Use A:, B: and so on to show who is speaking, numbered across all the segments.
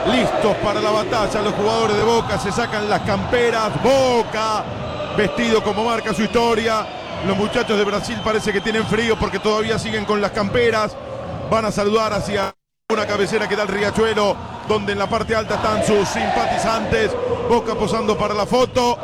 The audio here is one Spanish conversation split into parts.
A: listos para la batalla. Los jugadores de Boca se sacan las camperas. Boca, vestido como marca su historia. Los muchachos de Brasil parece que tienen frío porque todavía siguen con las camperas. Van a saludar hacia una cabecera que da el riachuelo, donde en la parte alta están sus simpatizantes. Boca posando para la foto.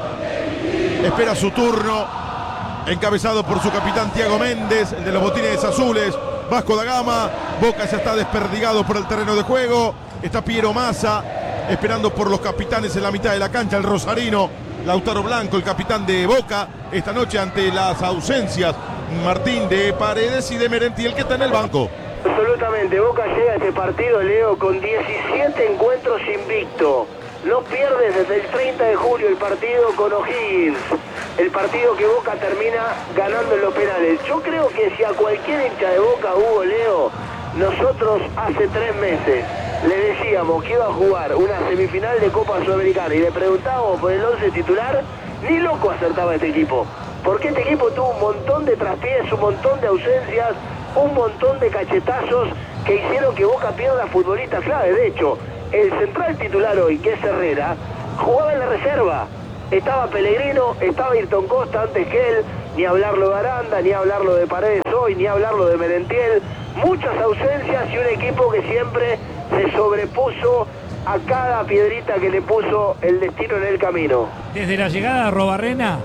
A: Espera su turno, encabezado por su capitán Thiago Méndez, el de los botines azules, Vasco da Gama. Boca ya está desperdigado por el terreno de juego. Está Piero Massa esperando por los capitanes en la mitad de la cancha. El rosarino Lautaro Blanco, el capitán de Boca, esta noche ante las ausencias Martín de Paredes y de Merentiel, que está en el banco.
B: Absolutamente, Boca llega a este partido, Leo, con 17 encuentros invicto. No pierde desde el 30 de julio el partido con O'Higgins. El partido que Boca termina ganando en los penales. Yo creo que si a cualquier hincha de Boca, Hugo, Leo, nosotros hace 3 meses le decíamos que iba a jugar una semifinal de Copa Sudamericana y le preguntábamos por el 11 titular, ni loco acertaba este equipo. Porque este equipo tuvo un montón de traspiés, un montón de ausencias, un montón de cachetazos que hicieron que Boca pierda futbolistas clave. De hecho, el central titular hoy, que es Herrera, jugaba en la reserva. Estaba Pellegrino, estaba Ayrton Costa antes que él, ni hablarlo de Aranda, ni hablarlo de Paredes hoy, ni hablarlo de Merentiel. Muchas ausencias y un equipo que siempre se sobrepuso a cada piedrita que le puso el destino en el camino.
C: Desde la llegada de Arrobarrena,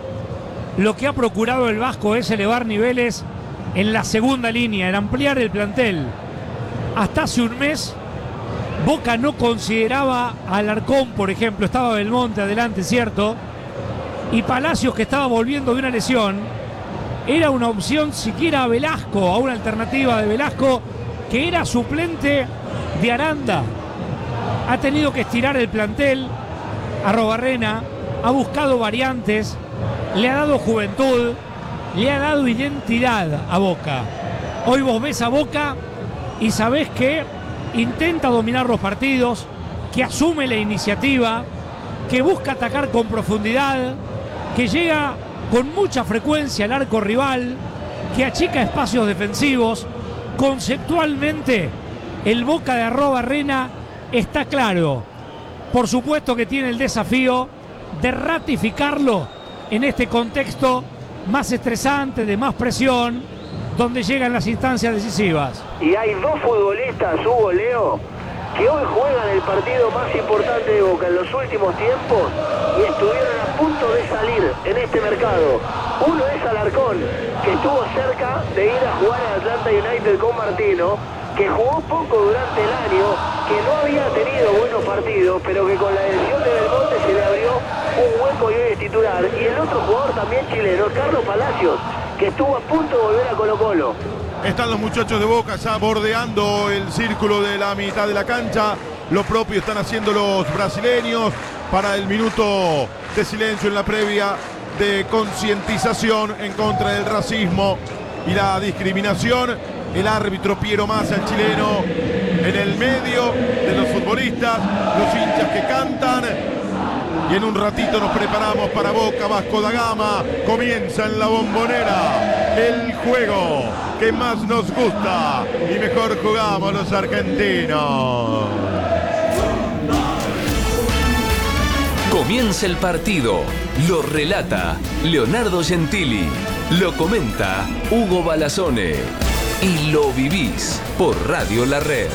C: lo que ha procurado el Vasco es elevar niveles en la segunda línea, en ampliar el plantel. Hasta hace un mes, Boca no consideraba a Alarcón, por ejemplo. Estaba Belmonte adelante, cierto, y Palacios, que estaba volviendo de una lesión. Era una opción siquiera a Velasco, a una alternativa de Velasco, que era suplente de Aranda. Ha tenido que estirar el plantel. Arrobarrena ha buscado variantes, le ha dado juventud, le ha dado identidad a Boca. Hoy vos ves a Boca y sabés que intenta dominar los partidos, que asume la iniciativa, que busca atacar con profundidad, que llega con mucha frecuencia al arco rival, que achica espacios defensivos. Conceptualmente, el Boca de Arrobarrena está claro. Por supuesto que tiene el desafío de ratificarlo en este contexto más estresante, de más presión, donde llegan las instancias decisivas.
B: Y hay 2 futbolistas, Hugo, Leo, que hoy juegan el partido más importante de Boca en los últimos tiempos y estuvieron a punto de salir en este mercado. Uno es Alarcón, que estuvo cerca de ir a jugar en Atlanta United con Martino, que jugó poco durante el año, que no había tenido buenos partidos, pero que con la lesión de Belmonte se le abrió un hueco y hoy es titular. Y el otro jugador también chileno, Carlos Palacios, que estuvo a punto de volver a Colo-Colo.
A: Están los muchachos de Boca ya bordeando el círculo de la mitad de la cancha. Lo propio están haciendo los brasileños para el minuto de silencio en la previa de concientización en contra del racismo y la discriminación. El árbitro Piero Massa, el chileno, en el medio de los futbolistas, los hinchas que cantan. Y en un ratito nos preparamos para Boca, Vasco da Gama. Comienza en la Bombonera el juego que más nos gusta y mejor jugamos los argentinos.
D: Comienza el partido. Lo relata Leonardo Gentili. Lo comenta Hugo Balazzone. Y lo vivís por Radio La Red.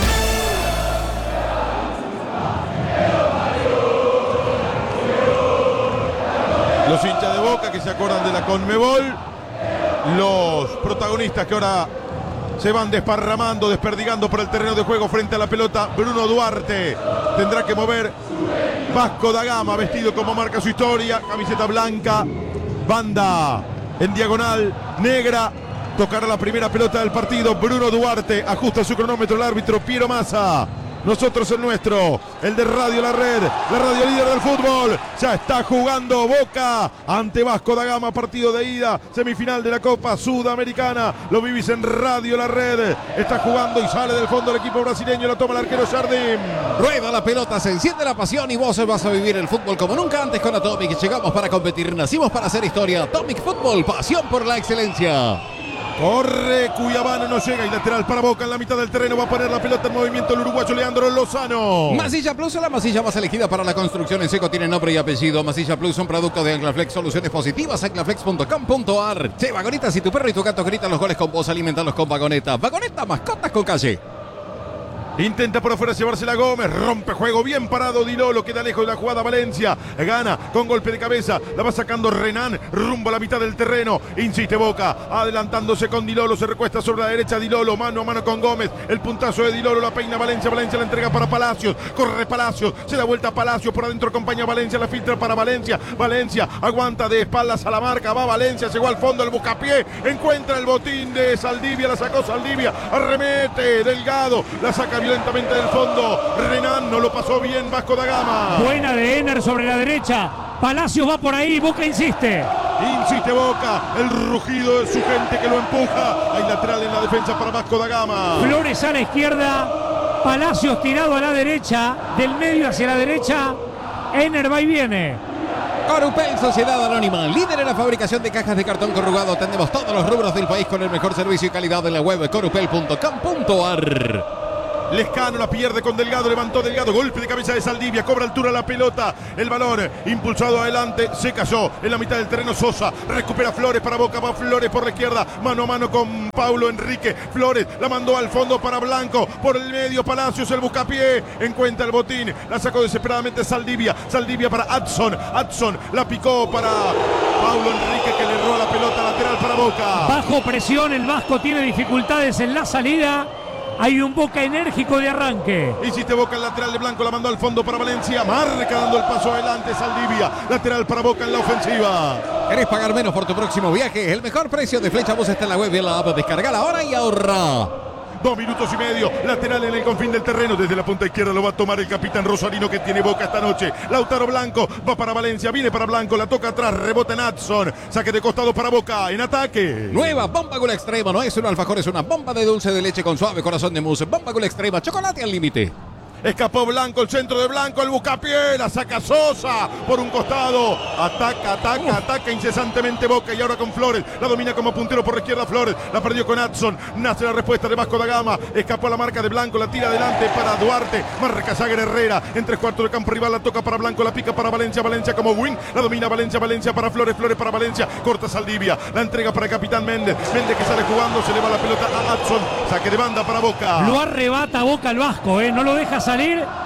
A: Los hinchas de Boca que se acuerdan de la Conmebol. Los protagonistas que ahora se van desparramando, desperdigando por el terreno de juego frente a la pelota. Bruno Duarte tendrá que mover. Vasco da Gama, vestido como marca su historia, camiseta blanca, banda en diagonal negra. Tocará la primera pelota del partido. Bruno Duarte ajusta su cronómetro. El árbitro Piero Massa. Nosotros el nuestro, el de Radio La Red, la radio líder del fútbol. Ya está jugando Boca ante Vasco da Gama, partido de ida, semifinal de la Copa Sudamericana. Lo vivís en Radio La Red. Está jugando y sale del fondo el equipo brasileño. La toma el arquero Jardim.
E: Rueda la pelota, se enciende la pasión y vos vas a vivir el fútbol como nunca antes con Atomic. Llegamos para competir, nacimos para hacer historia. Atomic Fútbol, pasión por la excelencia.
A: Corre Cuyabano, no llega y lateral para Boca en la mitad del terreno. Va a poner la pelota en movimiento el uruguayo Leandro Lozano.
E: Masilla Plus, la masilla más elegida para la construcción en seco, tiene nombre y apellido. Masilla Plus son productos de Anclaflex, soluciones positivas, anclaflex.com.ar. Che, Vagoneta, si tu perro y tu gato gritan los goles con vos, alimentalos con Vagoneta. Vagoneta, mascotas con calle.
A: Intenta por afuera llevársela Gómez, rompe juego, bien parado Di Lolo, queda lejos de la jugada Valencia, gana con golpe de cabeza, la va sacando Renan, rumbo a la mitad del terreno, insiste Boca, adelantándose con Di Lolo, se recuesta sobre la derecha Di Lolo, mano a mano con Gómez, el puntazo de Di Lolo, la peina Valencia, Valencia la entrega para Palacios, corre Palacios, se da vuelta a Palacios, por adentro acompaña a Valencia, la filtra para Valencia, Valencia aguanta de espaldas a la marca, va Valencia, llegó al fondo, el buscapié, encuentra el botín de Saldivia, la sacó Saldivia, arremete, Delgado, la saca violentamente del fondo. Renan no lo pasó bien Vasco da Gama.
C: Buena de Ener sobre la derecha. Palacios va por ahí, Boca insiste.
A: Insiste Boca, el rugido de su gente que lo empuja. Hay lateral en la defensa para Vasco da Gama.
C: Flores a la izquierda, Palacios tirado a la derecha, del medio hacia la derecha. Ener va y viene.
E: Corupel, Sociedad Anónima, líder en la fabricación de cajas de cartón corrugado. Atendemos todos los rubros del país con el mejor servicio y calidad en la web corupel.com.ar.
A: Lescano la pierde con Delgado, levantó Delgado, golpe de cabeza de Saldivia, cobra altura la pelota, el balón impulsado adelante, se cayó en la mitad del terreno Sosa, recupera Flores para Boca, va Flores por la izquierda, mano a mano con Paulo Enrique, Flores la mandó al fondo para Blanco, por el medio Palacios, el buscapié, encuentra el botín, la sacó desesperadamente Saldivia para Adson la picó para Paulo Enrique que le erró la pelota lateral para Boca.
C: Bajo presión, el Vasco tiene dificultades en la salida. Hay un Boca enérgico de arranque.
A: Insiste Boca, el lateral de Blanco, la mandó al fondo para Valencia. Marca dando el paso adelante Saldivia. Lateral para Boca en la ofensiva.
E: ¿Querés pagar menos por tu próximo viaje? El mejor precio de Flecha Bus está en la web y en la app. Descargala ahora y ahorra.
A: 2 minutos y medio, lateral en el confín del terreno, desde la punta izquierda lo va a tomar el capitán Rosarino que tiene Boca esta noche. Lautaro Blanco va para Valencia, viene para Blanco, la toca atrás, rebota en Adson, saque de costado para Boca, en ataque.
E: Nueva Bomba Gula Extrema, no es un alfajor, es una bomba de dulce de leche con suave corazón de mousse. Bomba Gula Extrema, chocolate al límite.
A: Escapó Blanco, el centro de Blanco, el buscapié, la saca Sosa por un costado. Ataca incesantemente Boca y ahora con Flores. La domina como puntero por la izquierda Flores. La perdió con Adson. Nace la respuesta de Vasco da Gama. Escapó la marca de Blanco, la tira adelante para Duarte. Marca Zaguer Herrera. En 3/4 del campo rival la toca para Blanco, la pica para Valencia. Valencia como win. La domina Valencia para Flores. Flores para Valencia. Corta Saldivia. La entrega para el capitán Méndez. Méndez que sale jugando. Se le va la pelota a Adson. Saque de banda para Boca.
C: Lo arrebata Boca al Vasco, no lo deja salir.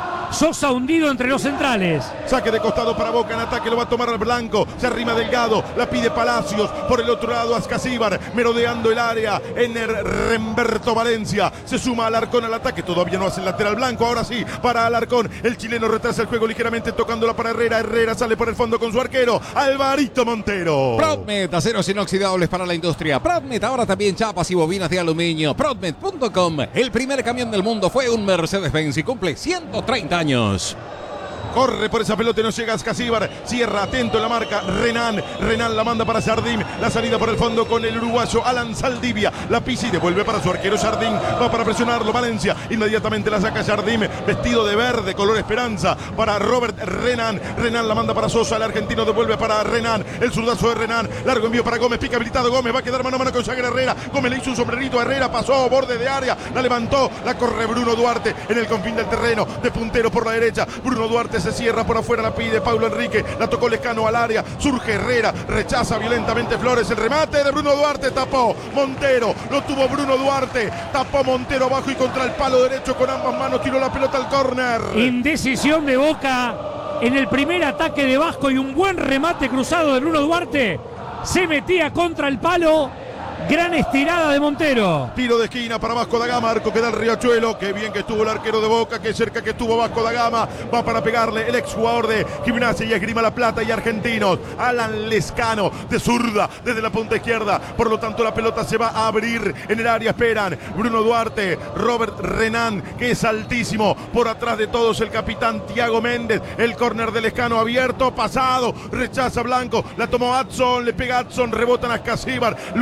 C: Sosa hundido entre los centrales.
A: Saque de costado para Boca, en ataque lo va a tomar al Blanco. Se arrima Delgado, la pide Palacios. Por el otro lado Ascasíbar, merodeando el área. Ener Remberto Valencia. Se suma Alarcón al ataque. Todavía no hace el lateral Blanco. Ahora sí, para Alarcón. El chileno retrasa el juego ligeramente tocándola para Herrera. Herrera sale por el fondo con su arquero, Alvarito Montero.
E: Prodmed, aceros inoxidables para la industria. Prodmed, ahora también chapas y bobinas de aluminio. Prodmed.com. El primer camión del mundo fue un Mercedes-Benz y cumple 130 años.
A: Corre por esa pelota y no llega Ascasíbar. Cierra atento en la marca Renan la manda para Jardín. La salida por el fondo con el uruguayo Alan Saldivia. La pisa y devuelve para su arquero Jardín. Va para presionarlo Valencia. Inmediatamente la saca Jardín. Vestido de verde, color esperanza. Para Robert Renan la manda para Sosa. El argentino devuelve para Renan. El zurdazo de Renan. Largo envío para Gómez. Pica habilitado Gómez. Va a quedar mano a mano con Zaguer Herrera. Gómez le hizo un sombrerito a Herrera. Pasó borde de área. La levantó. La corre Bruno Duarte en el confín del terreno. De puntero por la derecha. Bruno Duarte se cierra por afuera, la pide Paulo Enrique, la tocó Lescano al área, surge Herrera, rechaza violentamente Flores, el remate de Bruno Duarte, tapó Montero, lo tuvo Bruno Duarte, tapó Montero abajo y contra el palo derecho con ambas manos tiró la pelota al córner.
C: Indecisión de Boca en el primer ataque de Vasco y un buen remate cruzado de Bruno Duarte, se metía contra el palo. Gran estirada de Montero.
A: Tiro de esquina para Vasco da Gama, arco que da el Riachuelo. Qué bien que estuvo el arquero de Boca, qué cerca que estuvo Vasco da Gama. Va para pegarle el exjugador de Gimnasia y Esgrima La Plata y Argentinos, Alan Lescano, de zurda, desde la punta izquierda. Por lo tanto la pelota se va a abrir en el área. Esperan Bruno Duarte, Robert Renan, que es altísimo. Por atrás de todos el capitán Thiago Méndez. El córner de Lescano abierto, pasado, rechaza Blanco. La tomó Adson, le pega Adson, rebotan a Ascasíbar. Lucha Méndez.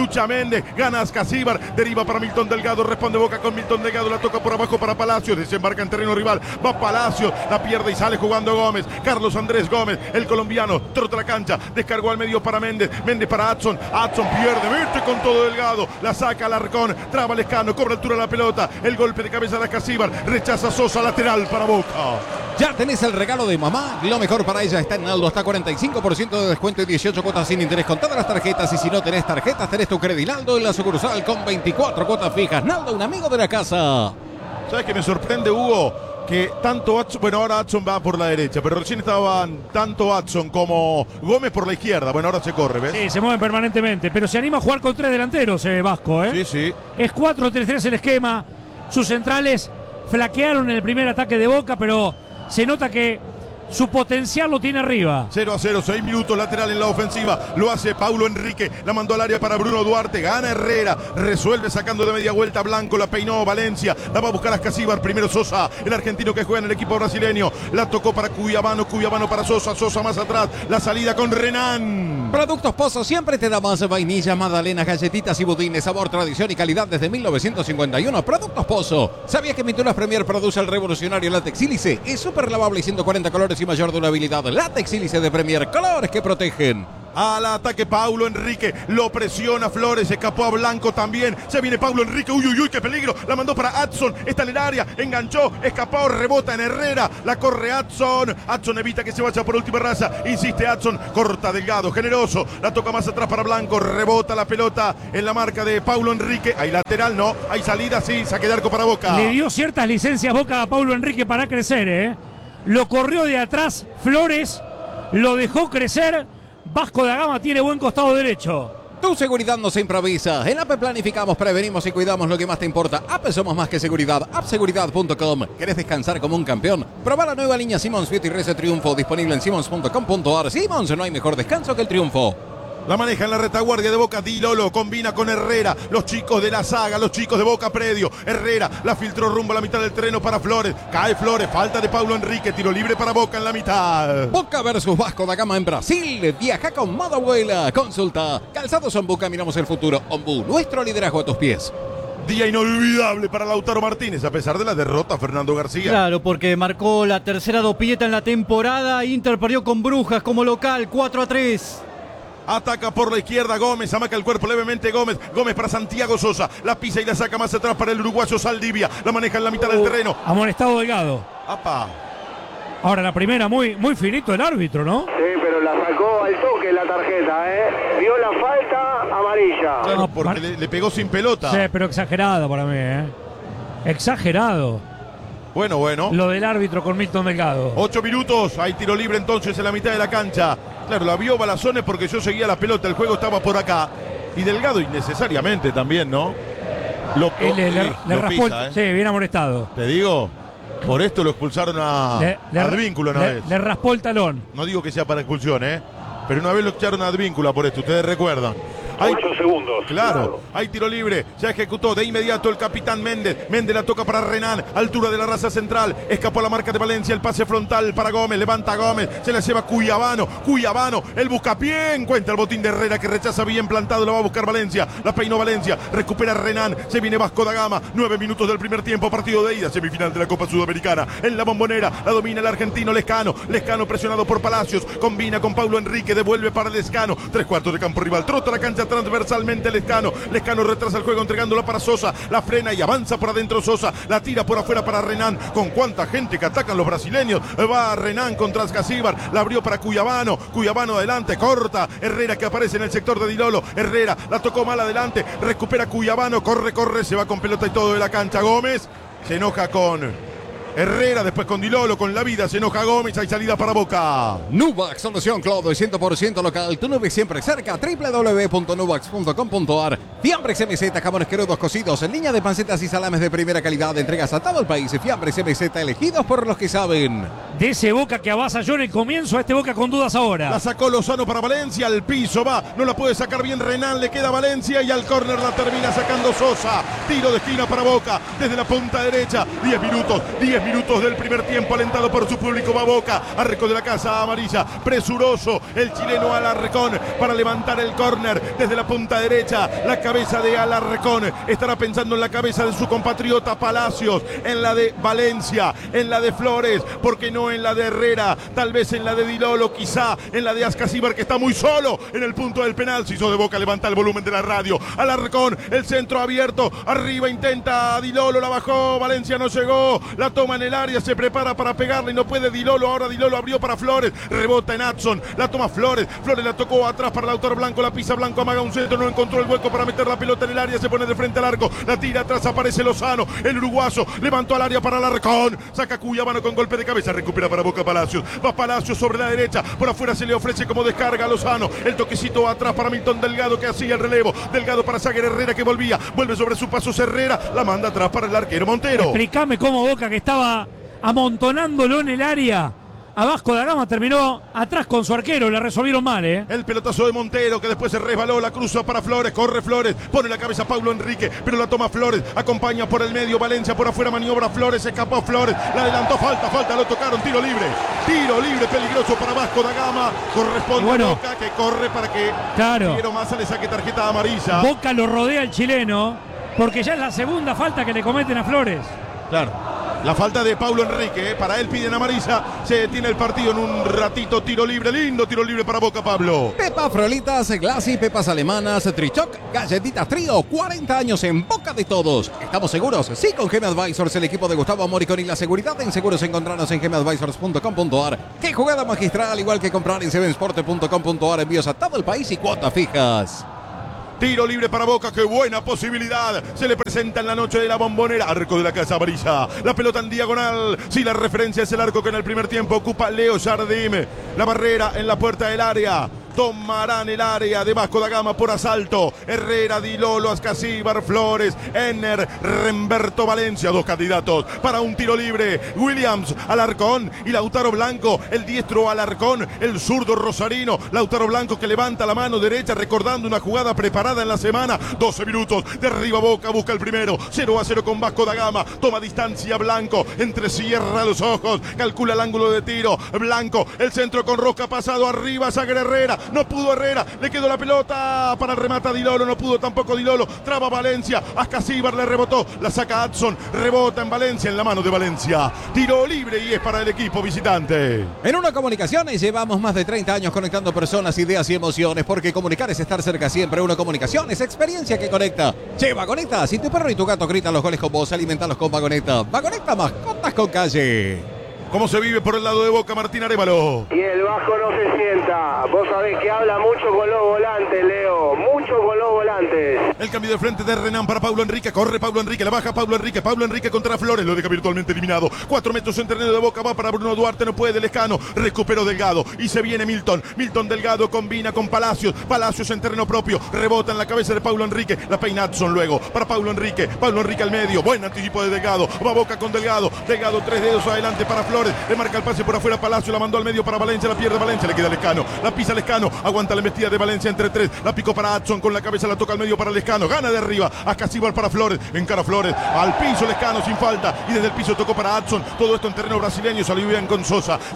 A: Méndez, gana Ascasíbar, deriva para Milton Delgado, responde Boca con Milton Delgado, la toca por abajo para Palacios, desembarca en terreno rival, va Palacios, la pierde y sale jugando Gómez, Carlos Andrés Gómez, el colombiano, trota la cancha, descargó al medio para Méndez, Méndez para Adson pierde, mete con todo Delgado, la saca Alarcón, traba Lescano, cobra altura la pelota, el golpe de cabeza de Ascasíbar, rechaza Sosa, lateral para Boca.
E: Ya tenés el regalo de mamá. Lo mejor para ella está en Naldo. Hasta 45% de descuento y 18 cuotas sin interés con todas las tarjetas. Y si no tenés tarjetas, tenés tu Credinaldo en la sucursal con 24 cuotas fijas. Naldo, un amigo de la casa.
A: ¿Sabes qué me sorprende, Hugo? Que tanto Adson, bueno, ahora Adson va por la derecha, pero recién estaban tanto Adson como Gómez por la izquierda. Bueno, ahora se corre, ¿ves?
C: Sí, se mueven permanentemente, pero se anima a jugar con 3 delanteros, Vasco, ¿eh?
A: Sí, sí.
C: Es 4-3-3 el esquema. Sus centrales flaquearon en el primer ataque de Boca, pero se nota que su potencial lo tiene arriba.
A: 0-0, 6 minutos, lateral en la ofensiva. Lo hace Paulo Enrique. La mandó al área para Bruno Duarte. Gana Herrera. Resuelve sacando de media vuelta Blanco. La peinó Valencia. La va a buscar Ascasíbar. Primero Sosa, el argentino que juega en el equipo brasileño. La tocó para Cuyabano. Cuyabano para Sosa. Sosa más atrás. La salida con Renan.
E: Productos Pozo siempre te da más vainilla, magdalenas, galletitas y budines. Sabor, tradición y calidad desde 1951. Productos Pozo. ¿Sabías que Pinturas Premier produce el revolucionario látex sílice? Es súper lavable y 140 colores y mayor durabilidad. Látex sílice de Premier, colores que protegen.
A: Al ataque Paulo Enrique, lo presiona Flores, escapó a Blanco también, se viene Paulo Enrique, uy, uy, uy, qué peligro, la mandó para Adson, está en el área, enganchó, escapó, rebota en Herrera, la corre Adson evita que se vaya por última raza, insiste Adson, corta Delgado, generoso, la toca más atrás para Blanco, rebota la pelota en la marca de Paulo Enrique, hay lateral, no, hay salida, sí, saque de arco para Boca.
C: Le dio ciertas licencias Boca a Paulo Enrique para crecer, Lo corrió de atrás Flores, lo dejó crecer. Vasco da Gama tiene buen costado derecho.
E: Tu seguridad no se improvisa. En APE planificamos, prevenimos y cuidamos lo que más te importa. APE somos más que seguridad. appseguridad.com. ¿Querés descansar como un campeón? Probá la nueva línea Simmons Beauty Rese Triunfo, disponible en simmons.com.ar. Simmons, no hay mejor descanso que el triunfo.
A: La maneja en la retaguardia de Boca, Di Lolo, combina con Herrera, los chicos de la saga, los chicos de Boca Predio. Herrera la filtró rumbo a la mitad del terreno para Flores, cae Flores, falta de Paulo Enrique, tiro libre para Boca en la mitad.
E: Boca versus Vasco da Gama en Brasil, viaja con Modo Abuela, consulta, Calzados Ombú, caminamos el futuro, Ombú, nuestro liderazgo a tus pies.
A: Día inolvidable para Lautaro Martínez, a pesar de la derrota, Fernando García.
F: Claro, porque marcó la tercera dopieta en la temporada, Inter perdió con Brujas como local, 4-3.
A: Ataca por la izquierda Gómez, amaca el cuerpo levemente Gómez para Santiago Sosa, la pisa y la saca más atrás para el uruguayo Saldivia, la maneja en la mitad del terreno.
C: Amonestado Delgado.
A: ¡Apa!
C: Ahora la primera, muy finito el árbitro, ¿no?
B: Sí, pero la sacó al toque la tarjeta, Vio la falta amarilla.
A: Claro, porque le pegó sin pelota.
C: Sí, pero exagerado para mí, Exagerado.
A: Bueno.
C: Lo del árbitro con Milton Delgado.
A: 8 minutos, hay tiro libre entonces en la mitad de la cancha. Claro, la vio Balazones porque yo seguía la pelota, el juego estaba por acá. Y Delgado innecesariamente también, ¿no? Lo
C: raspó,
A: pisa,
C: sí, bien amonestado.
A: Te digo, por esto lo expulsaron a Advíncula una vez.
C: Le raspó el talón.
A: No digo que sea para expulsión, pero una vez lo echaron a Advíncula por esto, ustedes recuerdan.
B: 8 segundos.
A: Claro, hay tiro libre, ya ejecutó de inmediato el capitán Méndez. Méndez la toca para Renan, altura de la raza central. Escapó a la marca de Valencia, el pase frontal para Gómez. Levanta Gómez, se la lleva Cuyabano, el buscapié. Encuentra el botín de Herrera que rechaza bien plantado, lo va a buscar Valencia. La peinó Valencia, recupera Renan. Se viene Vasco da Gama, 9 minutos del primer tiempo, partido de ida, semifinal de la Copa Sudamericana. En la Bombonera, la domina el argentino Lescano. Lescano presionado por Palacios, combina con Paulo Enrique, devuelve para Lescano. 3/4 de campo rival, trota la cancha transversalmente Lescano retrasa el juego entregándola para Sosa, la frena y avanza por adentro Sosa, la tira por afuera para Renan, con cuánta gente que atacan los brasileños, va Renan contra Ascasíbar, la abrió para Cuyabano adelante, corta, Herrera que aparece en el sector de Di Lolo, Herrera la tocó mal adelante, recupera Cuyabano, corre, se va con pelota y todo de la cancha, Gómez se enoja con Herrera, después con Di Lolo, con la vida, se enoja Gómez, hay salida para Boca.
E: Nubax, solución Clodo, 100% local, tu nube siempre cerca, www.nubax.com.ar. Fiambres MZ, jamones crudos cocidos, en línea de pancetas y salames de primera calidad, entregas a todo el país, Fiambres MZ, elegidos por los que saben.
C: de ese Boca que avasalló en el comienzo a este Boca con dudas ahora.
A: La sacó Lozano para Valencia, al piso va, no la puede sacar bien Renán, le queda Valencia y al córner la termina sacando Sosa. Tiro de esquina para Boca, desde la punta derecha, 10 minutos del primer tiempo, alentado por su público, va Boca, arco de la casa amarilla, presuroso el chileno Alarcón para levantar el córner desde la punta derecha, la cabeza de Alarcón, estará pensando en la cabeza de su compatriota Palacios, en la de Valencia, en la de Flores, porque no en la de Herrera, tal vez en la de Dilolo, quizá en la de Ascasíbar, que está muy solo en el punto del penal. Si sos de Boca, levanta el volumen de la radio. Alarcón, el centro abierto, arriba intenta Dilolo, la bajó, Valencia no llegó, la toma en el área, se prepara para pegarle y no puede Dilolo, ahora Dilolo abrió para Flores, rebota en Adson, la toma Flores la tocó atrás para Lautaro Blanco, la pisa Blanco, amaga un centro, no encontró el hueco para meter la pelota en el área, se pone de frente al arco, la tira atrás, aparece Lozano, el uruguayo, levantó al área para Alarcón, saca Cuyabano con golpe de cabeza, recupera para Boca Palacios, va Palacios sobre la derecha, por afuera se le ofrece como descarga a Lozano, el toquecito atrás para Milton Delgado que hacía el relevo, Delgado para Zaguer Herrera que volvía, vuelve sobre su paso Herrera, la manda atrás para el arquero Montero.
C: Explícame cómo Boca, que estaba amontonándolo en el área a Vasco da Gama, terminó atrás con su arquero, la resolvieron mal, ¿eh?
A: El pelotazo de Montero que después se resbaló, la cruza para Flores, corre Flores, pone la cabeza Paulo Enrique, pero la toma Flores, acompaña por el medio, Valencia por afuera, maniobra Flores, escapó Flores, la adelantó, falta, lo tocaron, tiro libre peligroso para Vasco da Gama, corresponde a Boca que corre para que Piero Massa le saque tarjeta amarilla.
C: Boca lo rodea el chileno, porque ya es la segunda falta que le cometen a Flores.
A: Claro. La falta de Paulo Enrique, para él piden amarilla, se detiene el partido en un ratito, tiro libre, lindo tiro libre para Boca, Pablo.
E: Pepa Frolitas, Glassy, pepas alemanas, Trichoc, galletitas Trío, 40 años en boca de todos. ¿Estamos seguros? Sí, con GM Advisors, el equipo de Gustavo Moricón y la seguridad en seguros. Encontrarnos en gmadvisors.com.ar. ¡Qué jugada magistral! Igual que comprar en sevensport.com.ar, envíos a todo el país y cuotas fijas.
A: Tiro libre para Boca, qué buena posibilidad. Se le presenta en la noche de la Bombonera. Arco de la casa amarilla. La pelota en diagonal. Sí, la referencia es el arco que en el primer tiempo ocupa Leo Jardim. La barrera en la puerta del área. Tomarán el área de Vasco da Gama por asalto. Herrera, Dilolo, Ascasíbar, Flores, Enner, Remberto Valencia. Dos candidatos para un tiro libre. Williams, Alarcón y Lautaro Blanco. El diestro Alarcón, el zurdo rosarino. Lautaro Blanco que levanta la mano derecha recordando una jugada preparada en la semana. 12 minutos. Derriba Boca, busca el primero. 0-0 con Vasco da Gama. Toma distancia Blanco. Entrecierra los ojos. Calcula el ángulo de tiro. Blanco, el centro con Rosca pasado arriba. Zaguer Herrera. No pudo Herrera, le quedó la pelota para el remate a Dilolo, no pudo tampoco Dilolo, traba Valencia, Ascasíbar le rebotó, la saca Adson, rebota en Valencia, en la mano de Valencia, tiro libre y es para el equipo visitante.
E: En Una Comunicaciones llevamos más de 30 años conectando personas, ideas y emociones, porque comunicar es estar cerca siempre. Una Comunicación es experiencia que conecta. Che, Vagoneta, si tu perro y tu gato gritan los goles con vos, alimentalos con Vagoneta. Vagoneta, mascotas con calle.
A: ¿Cómo se vive por el lado de Boca, Martín Arévalo?
B: Y el Vasco no se sienta. Vos sabés que habla mucho con los volantes, Leo. Mucho con los volantes.
A: El cambio de frente de Renán para Paulo Enrique. Corre Paulo Enrique, la baja Paulo Enrique contra Flores. Lo deja virtualmente eliminado. 4 metros en terreno de Boca. Va para Bruno Duarte, no puede Lescano. Recuperó Delgado y se viene Milton. Milton Delgado combina con Palacios. Palacios en terreno propio. Rebota en la cabeza de Paulo Enrique. La peina Adson luego para Paulo Enrique. Paulo Enrique al medio. Buen anticipo de Delgado. Va Boca con Delgado. Delgado 3 dedos adelante para Flores. Le marca el pase por afuera Palacio, la mandó al medio para Valencia, la pierde Valencia, le queda Lescano, la pisa Lescano, aguanta la embestida de Valencia entre 3, la picó para Adson, con la cabeza la toca al medio para Lescano, gana de arriba, Ascasíbar para Flores, encara Flores, al piso Lescano sin falta, y desde el piso tocó para Adson, todo esto en terreno brasileño, salió bien con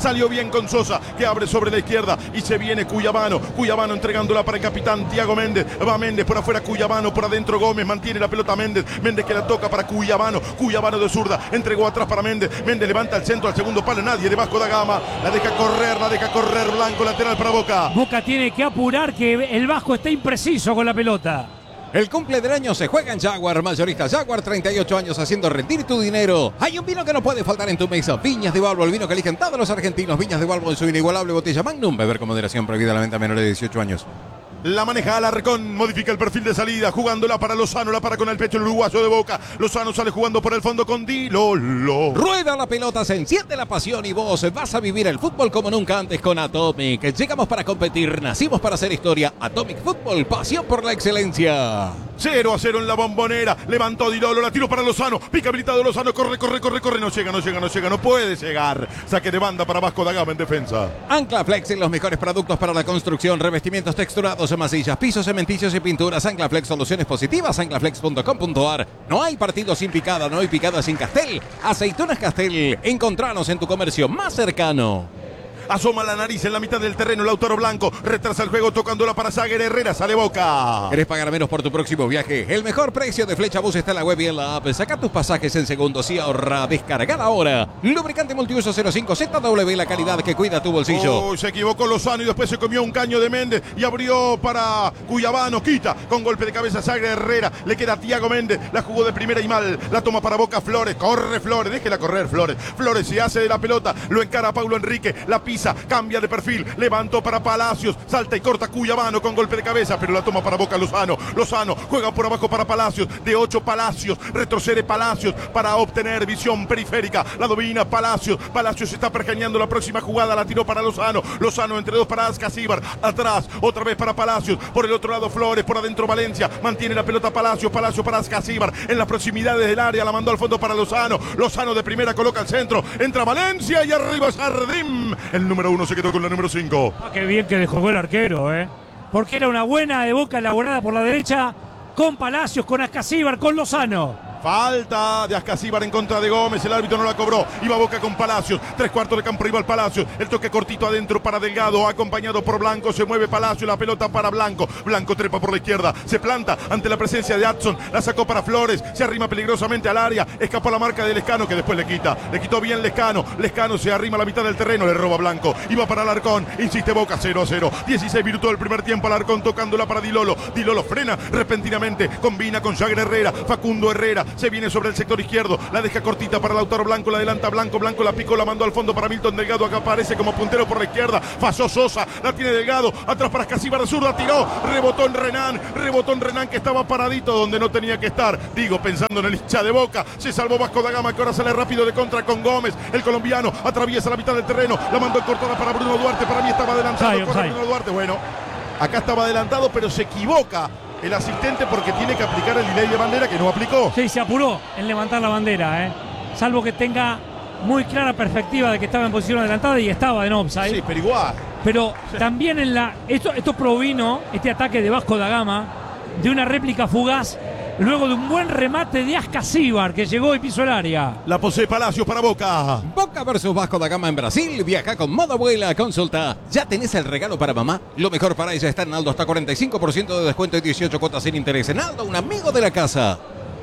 A: Sosa, que abre sobre la izquierda, y se viene Cuyabano entregándola para el capitán Thiago Méndez, va Méndez por afuera, Cuyabano por adentro, Gómez, mantiene la pelota Méndez que la toca para Cuyabano de zurda, entregó atrás para Méndez levanta el centro al segundo palo, nadie de Vasco da Gama, la deja correr Blanco, lateral para Boca.
C: Boca tiene que apurar, que el Vasco está impreciso con la pelota.
E: El cumple del año se juega en Jaguar, mayorista Jaguar, 38 años haciendo rendir tu dinero. Hay un vino que no puede faltar en tu mesa, Viñas de Balbo, el vino que eligen todos los argentinos. Viñas de Balbo en su inigualable botella Magnum, beber con moderación, prohibida la venta a menores de 18 años.
A: La maneja Alarcón, modifica el perfil de salida, jugándola para Lozano, la para con el pecho el uruguayo de Boca. Lozano sale jugando por el fondo con Dilolo.
E: Rueda la pelota, se enciende la pasión y vos vas a vivir el fútbol como nunca antes con Atomic. Llegamos para competir, nacimos para hacer historia. Atomic Fútbol, pasión por la excelencia.
A: 0-0 en la Bombonera. Levantó Di Lolo, la tiró para Lozano. Pica habilitado Lozano, corre. No llega, no puede llegar. Saque de banda para Vasco da Gama en defensa.
E: Anclaflex y los mejores productos para la construcción, revestimientos texturados, masillas, pisos, cementicios y pinturas. Anclaflex, soluciones positivas, anclaflex.com.ar. No hay partido sin picada, no hay picada sin Castel. Aceitunas Castel, encontranos en tu comercio más cercano.
A: Asoma la nariz en la mitad del terreno Lautaro Blanco. Retrasa el juego tocándola para Sager Herrera. Sale Boca.
E: ¿Querés pagar menos por tu próximo viaje? El mejor precio de Flecha Bus está en la web y en la app. Saca tus pasajes en segundos y ahorra. Descargar ahora. Lubricante multiuso 05 ZW, la calidad que cuida tu bolsillo.
A: Se equivocó Lozano y después se comió un caño de Méndez y abrió para Cuyabano. Quita con golpe de cabeza Sager Herrera. Le queda Thiago Méndez. La jugó de primera y mal. La toma para Boca Flores. Corre Flores. Déjela correr Flores. Flores se hace de la pelota. Lo encara a Paulo Enrique. La pisa. Cambia de perfil. Levantó para Palacios. Salta y corta Cuyabano con golpe de cabeza. Pero la toma para Boca Lozano. Lozano juega por abajo para Palacios. De 8 Palacios. Retrocede Palacios para obtener visión periférica. La domina Palacios. Palacios está pergeñando la próxima jugada. La tiró para Lozano. Lozano entre dos para Ascasíbar. Atrás. Otra vez para Palacios. Por el otro lado Flores. Por adentro Valencia. Mantiene la pelota Palacios. Palacios para Ascasíbar. En las proximidades del área. La mandó al fondo para Lozano. Lozano de primera coloca al centro. Entra Valencia y arriba Jardim. El número 1 se quedó con la número 5.
C: Qué bien que dejó el arquero, porque era una buena de Boca elaborada por la derecha con Palacios, con Ascasíbar, con Lozano.
A: Falta de Ascasíbar en contra de Gómez. El árbitro no la cobró. Iba Boca con Palacios. 3/4 de campo rival Palacios. El toque cortito adentro para Delgado. Acompañado por Blanco. Se mueve Palacios. La pelota para Blanco. Blanco trepa por la izquierda. Se planta ante la presencia de Adson. La sacó para Flores. Se arrima peligrosamente al área. Escapó la marca de Lescano que después le quita. Le quitó bien Lescano. Lescano se arrima a la mitad del terreno. Le roba Blanco. Iba para Alarcón. Insiste Boca. 0-0. 16 minutos del primer tiempo. Alarcón tocándola para Di Lolo. Di Lolo frena repentinamente. Combina con Jagger Herrera. Facundo Herrera. Se viene sobre el sector izquierdo, la deja cortita para Lautaro Blanco, la adelanta Blanco, Blanco la picó, la mandó al fondo para Milton Delgado, acá aparece como puntero por la izquierda, pasó Sosa, la tiene Delgado, atrás para Ascasíbar, zurda, tiró, rebotó en Renan que estaba paradito donde no tenía que estar, digo, pensando en el hincha de Boca, se salvó Vasco da Gama que ahora sale rápido de contra con Gómez, el colombiano atraviesa la mitad del terreno, la mandó cortada para Bruno Duarte, para mí estaba adelantado, Bruno Duarte, bueno, acá estaba adelantado pero se equivoca el asistente porque tiene que aplicar el delay de bandera que no aplicó.
C: Sí, se apuró en levantar la bandera, salvo que tenga muy clara perspectiva de que estaba en posición adelantada y estaba en offside.
A: Sí, pero igual.
C: Pero también esto provino, este ataque de Vasco da Gama, de una réplica fugaz luego de un buen remate de Ascasíbar que llegó y pisó el área.
A: La posee Palacios para Boca.
E: Boca versus Vasco da Gama en Brasil. Viaja con Modo Abuela. Consulta. ¿Ya tenés el regalo para mamá? Lo mejor para ella está en Aldo. Hasta 45% de descuento y 18 cuotas sin interés. En Aldo, un amigo de la casa.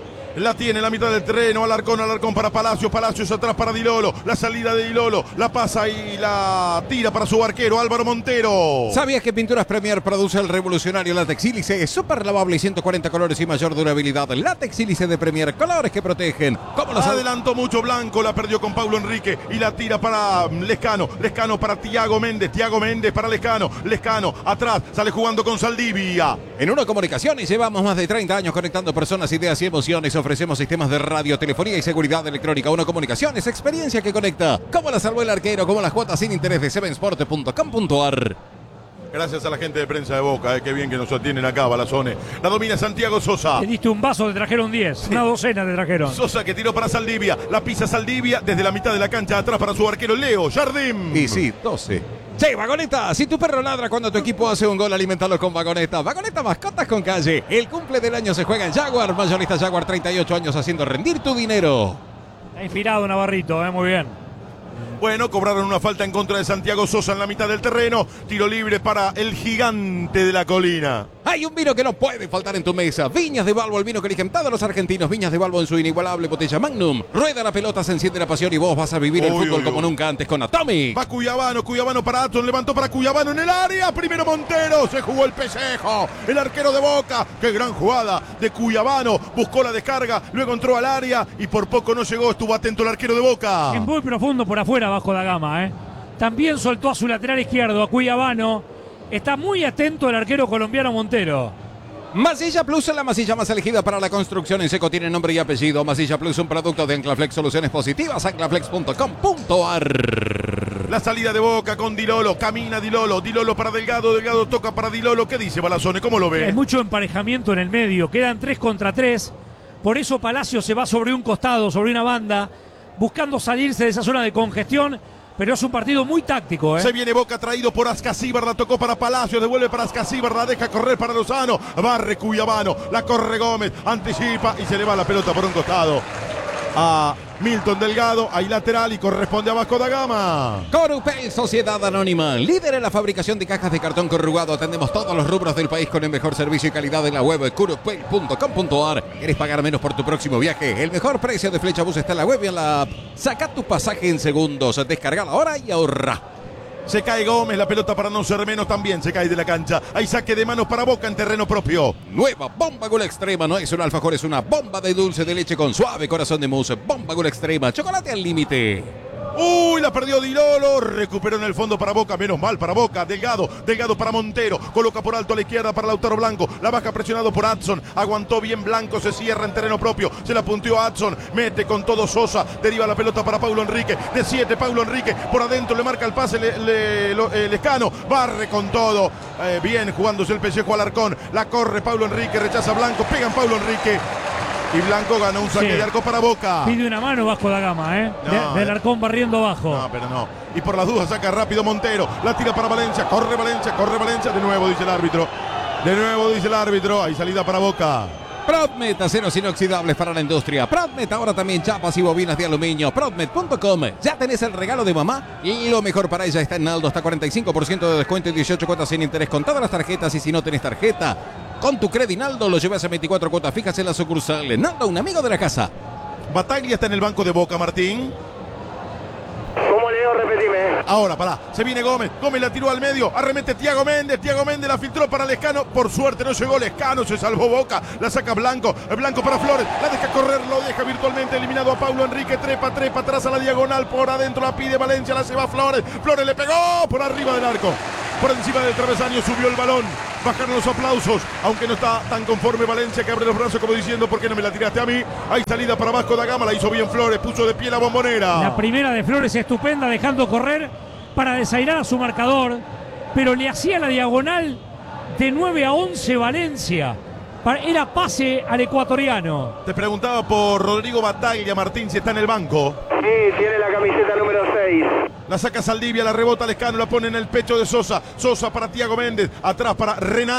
A: La tiene en la mitad del terreno, Alarcón para Palacios, Palacios atrás para Di Lolo, la salida de Di Lolo, la pasa y la tira para su arquero Álvaro Montero.
E: ¿Sabías que Pinturas Premier produce el revolucionario látex sílice? Es súper lavable y 140 colores y mayor durabilidad. Látex sílice de Premier, colores que protegen. ¿Cómo los
A: adelantó mucho Blanco, la perdió con Paulo Enrique y la tira para Lescano, Lescano para Thiago Méndez para Lescano, Lescano atrás, sale jugando con Saldivia.
E: En Uno Comunicaciones llevamos más de 30 años conectando personas, ideas y emociones. Ofrecemos sistemas de radio, telefonía y seguridad electrónica. Uno Comunicaciones, experiencia que conecta. Como la salvó el arquero, como las cuotas sin interés de sevensport.com.ar.
A: Gracias a la gente de prensa de Boca, qué bien que nos atienden acá, Balazone. La domina Santiago Sosa.
C: Le diste un vaso, te trajeron 10, sí. Una docena te trajeron.
A: Sosa que tiró para Saldivia, la pisa Saldivia desde la mitad de la cancha atrás para su arquero Leo Jardim.
E: Y sí, 12. Che, Vagoneta, si tu perro ladra cuando tu equipo hace un gol, alimentalo con Vagoneta. Vagoneta, mascotas con calle. El cumple del año se juega en Jaguar. Mayorista Jaguar, 38 años haciendo rendir tu dinero.
C: Está inspirado Navarrito, muy bien.
A: Bueno, cobraron una falta en contra de Santiago Sosa en la mitad del terreno. Tiro libre para el gigante de la colina.
E: Hay un vino que no puede faltar en tu mesa. Viñas de Balbo, el vino que eligen todos los argentinos. Viñas de Balbo en su inigualable botella Magnum. Rueda la pelota, se enciende la pasión y vos vas a vivir el fútbol como nunca antes con Atomic.
A: Va Cuyabano para Adson, levantó para Cuyabano en el área. Primero Montero, se jugó el pellejo. El arquero de Boca, qué gran jugada de Cuyabano. Buscó la descarga, luego entró al área y por poco no llegó. Estuvo atento el arquero de Boca.
C: Es muy profundo por afuera Vasco da Gama, También soltó a su lateral izquierdo, a Cuyabano. Está muy atento el arquero colombiano Montero.
E: Masilla Plus es la masilla más elegida para la construcción en seco. Tiene nombre y apellido. Masilla Plus, un producto de Anclaflex, soluciones positivas. Anclaflex.com.ar.
A: La salida de Boca con Di Lolo. Camina Di Lolo. Di Lolo para Delgado. Delgado toca para Di Lolo. ¿Qué dice Balazone? ¿Cómo lo ve?
C: Hay mucho emparejamiento en el medio. Quedan 3 contra 3. Por eso Palacio se va sobre un costado, sobre una banda, buscando salirse de esa zona de congestión. Pero es un partido muy táctico, ¿eh?
A: Se viene Boca traído por Ascasíbar, la tocó para Palacio, devuelve para Ascasíbar, la deja correr para Lozano, barre Cuyabano, la corre Gómez, anticipa y se le va la pelota por un costado a Milton Delgado, ahí lateral y corresponde a Vasco da Gama.
E: Corupel, Sociedad Anónima, líder en la fabricación de cajas de cartón corrugado. Atendemos todos los rubros del país con el mejor servicio y calidad en la web corupel.com.ar. ¿Quieres pagar menos por tu próximo viaje? El mejor precio de Flechabús está en la web y en la app. Saca tu pasaje en segundos, descargala ahora y ahorra.
A: Se cae Gómez, la pelota para no ser menos también se cae de la cancha. Hay saque de manos para Boca en terreno propio.
E: Nueva Bomba Gol Extrema, no es un alfajor, es una bomba de dulce de leche con suave corazón de mousse. Bomba Gol Extrema, chocolate al límite.
A: Uy, la perdió Di Lolo, recuperó en el fondo para Boca, menos mal para Boca, Delgado para Montero, coloca por alto a la izquierda para Lautaro Blanco, la baja presionado por Adson, aguantó bien Blanco, se cierra en terreno propio, se la punteó Adson, mete con todo Sosa, deriva la pelota para Paulo Enrique, de 7 Paulo Enrique, por adentro le marca el pase Lescano, barre con todo, bien jugándose el pellejo Alarcón, la corre Paulo Enrique, rechaza Blanco, pegan Paulo Enrique. Y Blanco ganó un saque de arco para Boca.
C: Pide una mano Vasco da Gama, del Arcón barriendo abajo.
A: No, pero no. Y por las dudas saca rápido Montero. La tira para Valencia. Corre Valencia. De nuevo dice el árbitro. Hay salida para Boca.
E: Prodmet, aceros inoxidables para la industria. Prodmet, ahora también chapas y bobinas de aluminio. Prodmet.com. Ya tenés el regalo de mamá y lo mejor para ella está en Naldo. Hasta 45% de descuento y 18 cuotas sin interés con todas las tarjetas. Y si no tenés tarjeta, con tu Credinaldo lo llevas a 24 cuotas fijas en la sucursal. Naldo, un amigo de la casa.
A: Bataglia está en el banco de Boca, Martín.
B: ¿Cómo leo? Repetime.
A: Ahora, pará, se viene Gómez la tiró al medio, arremete Thiago Méndez la filtró para Lescano, por suerte no llegó Lescano, se salvó Boca, la saca Blanco para Flores, la deja correr, lo deja virtualmente eliminado a Paulo Enrique, trepa atrás a la diagonal, por adentro la pide Valencia, la se va Flores le pegó por arriba del arco, por encima del travesaño subió el balón, bajaron los aplausos, aunque no está tan conforme Valencia que abre los brazos como diciendo ¿por qué no me la tiraste a mí? Hay salida para Vasco da Gama, la hizo bien Flores, puso de pie la Bombonera.
C: La primera de Flores estupenda, dejando correr para desairar a su marcador, pero le hacía la diagonal de 9 a 11 Valencia. Era pase al ecuatoriano.
A: Te preguntaba por Rodrigo Bataglia, Martín, si está en el banco.
B: Sí, tiene la camiseta número 6.
A: La saca Saldivia, la rebota Lescano, la pone en el pecho de Sosa. Sosa para Thiago Méndez, atrás para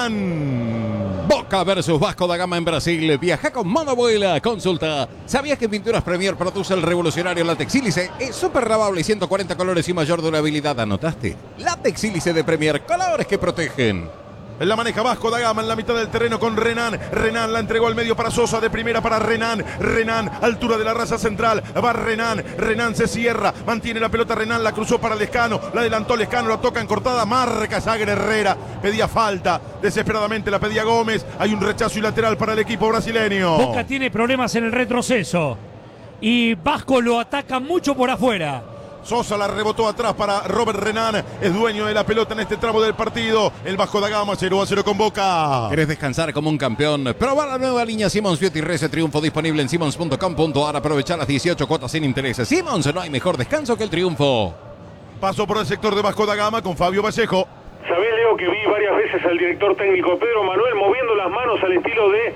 A: Renan.
E: Boca versus Vasco da Gama en Brasil. Viaja con Monovuela. Consulta. ¿Sabías que Pinturas Premier produce el revolucionario látex sílice? Es súper lavable y 140 colores y mayor durabilidad. ¿Anotaste? Látex sílice de Premier. Colores que protegen.
A: La maneja Vasco da Gama en la mitad del terreno con Renan. Renan la entregó al medio para Sosa, de primera para Renan. Renan, altura de la raza central. Va Renan. Renan se cierra. Mantiene la pelota Renan, la cruzó para Lescano. La adelantó Lescano, la toca en cortada. Marca Sagre Herrera. Pedía falta. Desesperadamente la pedía Gómez. Hay un rechazo y lateral para el equipo brasileño.
C: Boca tiene problemas en el retroceso. Y Vasco lo ataca mucho por afuera.
A: Sosa la rebotó atrás para Robert Renan, es dueño de la pelota en este tramo del partido. El Vasco da Gama 0-0 con Boca.
E: ¿Querés descansar como un campeón? Proba la nueva línea Simmons Beauty Rese triunfo disponible en simmons.com.ar. Aprovecha las 18 cuotas sin intereses. Simmons, no hay mejor descanso que el triunfo.
A: Paso por el sector de Vasco da Gama con Fabio Vallejo.
G: ¿Sabés, Leo, que vi varias veces al director técnico Pedro Manuel moviendo las manos al estilo de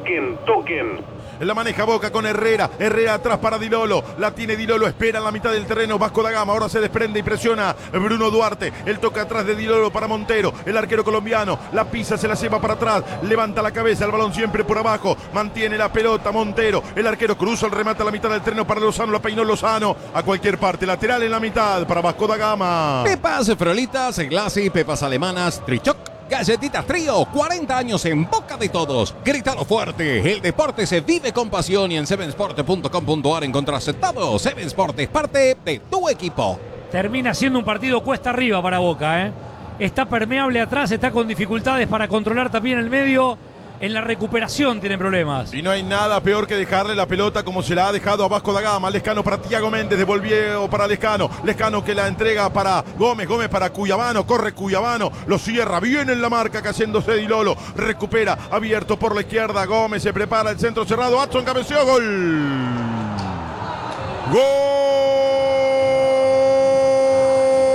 G: toquen?
A: La maneja Boca con Herrera. Herrera atrás para Di Lolo. La tiene Di Lolo. Espera en la mitad del terreno. Vasco da Gama. Ahora se desprende y presiona Bruno Duarte. El toque atrás de Di Lolo para Montero. El arquero colombiano. La pisa, se la lleva para atrás. Levanta la cabeza. El balón siempre por abajo. Mantiene la pelota Montero. El arquero cruza el remate a la mitad del terreno para Lozano. La peinó Lozano. A cualquier parte. Lateral en la mitad para Vasco da Gama.
E: Pepas, frolitas, glassy, pepas alemanas, trichoc. Galletitas Trío, 40 años en boca de todos. Grítalo fuerte, el deporte se vive con pasión y en sevensport.com.ar encontrás todo. Seven Sport es parte de tu equipo.
C: Termina siendo un partido cuesta arriba para Boca, Está permeable atrás, está con dificultades para controlar también el medio. En la recuperación tiene problemas.
A: Y no hay nada peor que dejarle la pelota como se la ha dejado a Vasco da Gama. Lescano para Thiago Méndez, devolvió para Lescano. Lescano que la entrega para Gómez. Gómez para Cuyabano, corre Cuyabano. Lo cierra bien en la marca cayéndose Di Lolo. Recupera, abierto por la izquierda. Gómez se prepara, el centro cerrado. Adson cabeceó, gol. ¡Gol!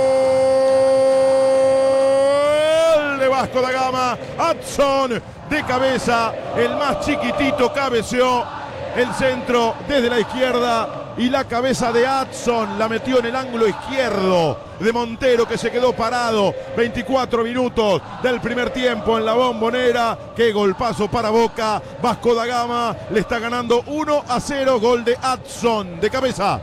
A: Vasco da Gama. Adson de cabeza, el más chiquitito cabeceó el centro desde la izquierda y la cabeza de Adson la metió en el ángulo izquierdo de Montero, que se quedó parado. 24 minutos del primer tiempo en la Bombonera. Qué golpazo para Boca. Vasco da Gama le está ganando 1-0, gol de Adson de cabeza.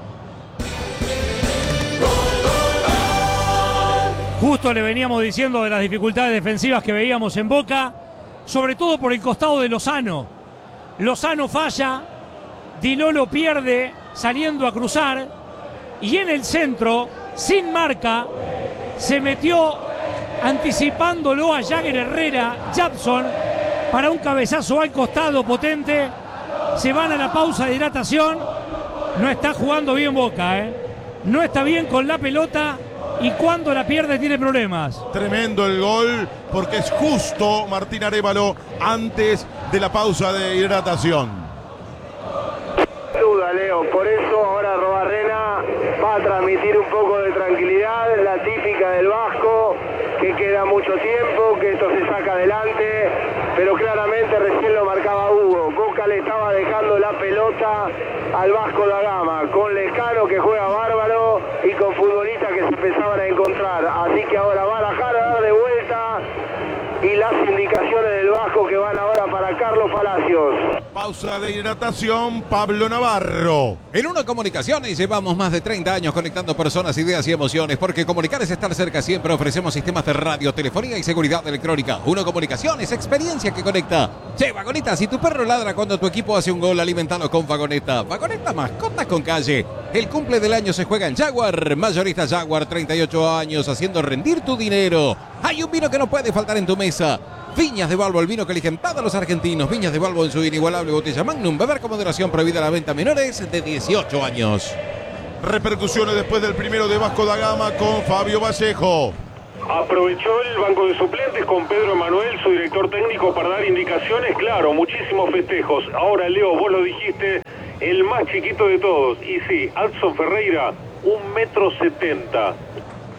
C: Justo le veníamos diciendo de las dificultades defensivas que veíamos en Boca, sobre todo por el costado de Lozano. Lozano falla, Di Lolo pierde saliendo a cruzar y en el centro, sin marca, se metió anticipándolo a Jagger Herrera, Jadson, para un cabezazo al costado potente. Se van a la pausa de hidratación. No está jugando bien Boca, no está bien con la pelota. Y cuando la pierde tiene problemas.
A: Tremendo el gol, porque es justo Martín Arévalo antes de la pausa de hidratación.
B: Duda, Leo, por eso ahora Arrobarrena va a transmitir un poco de tranquilidad, la típica del Vasco, que queda mucho tiempo, que esto se saca adelante, pero claramente recién lo marcaba Hugo. Boca le estaba dejando la pelota al Vasco da Gama, con Lescano que juega bárbaro y con futbolistas que se empezaban a encontrar. Así que ahora va a dar de vuelta y las indicaciones del Vasco que van ahora para Carlos Palacios.
A: Pausa de hidratación, Pablo Navarro.
E: En Uno Comunicaciones llevamos más de 30 años conectando personas, ideas y emociones, porque comunicar es estar cerca siempre. Ofrecemos sistemas de radio, telefonía y seguridad electrónica. Uno Comunicaciones, experiencia que conecta. Che, Vagoneta, si tu perro ladra cuando tu equipo hace un gol, alimentalo con Vagoneta. Vagoneta, mascotas con calle. El cumple del año se juega en Jaguar. Mayorista Jaguar, 38 años, haciendo rendir tu dinero. Hay un vino que no puede faltar en tu mesa. Viñas de Balbo, el vino que eligen todos los argentinos. Viñas de Balbo en su inigualable botella Magnum. Beber con moderación, prohibida la venta a menores de 18 años.
A: Repercusiones después del primero de Vasco da Gama con Fabio Vallejo.
G: Aprovechó el banco de suplentes con Pedro Emanuel, su director técnico, para dar indicaciones. Claro, muchísimos festejos. Ahora, Leo, vos lo dijiste, el más chiquito de todos. Y sí, Adson Ferreira, 1,70 m.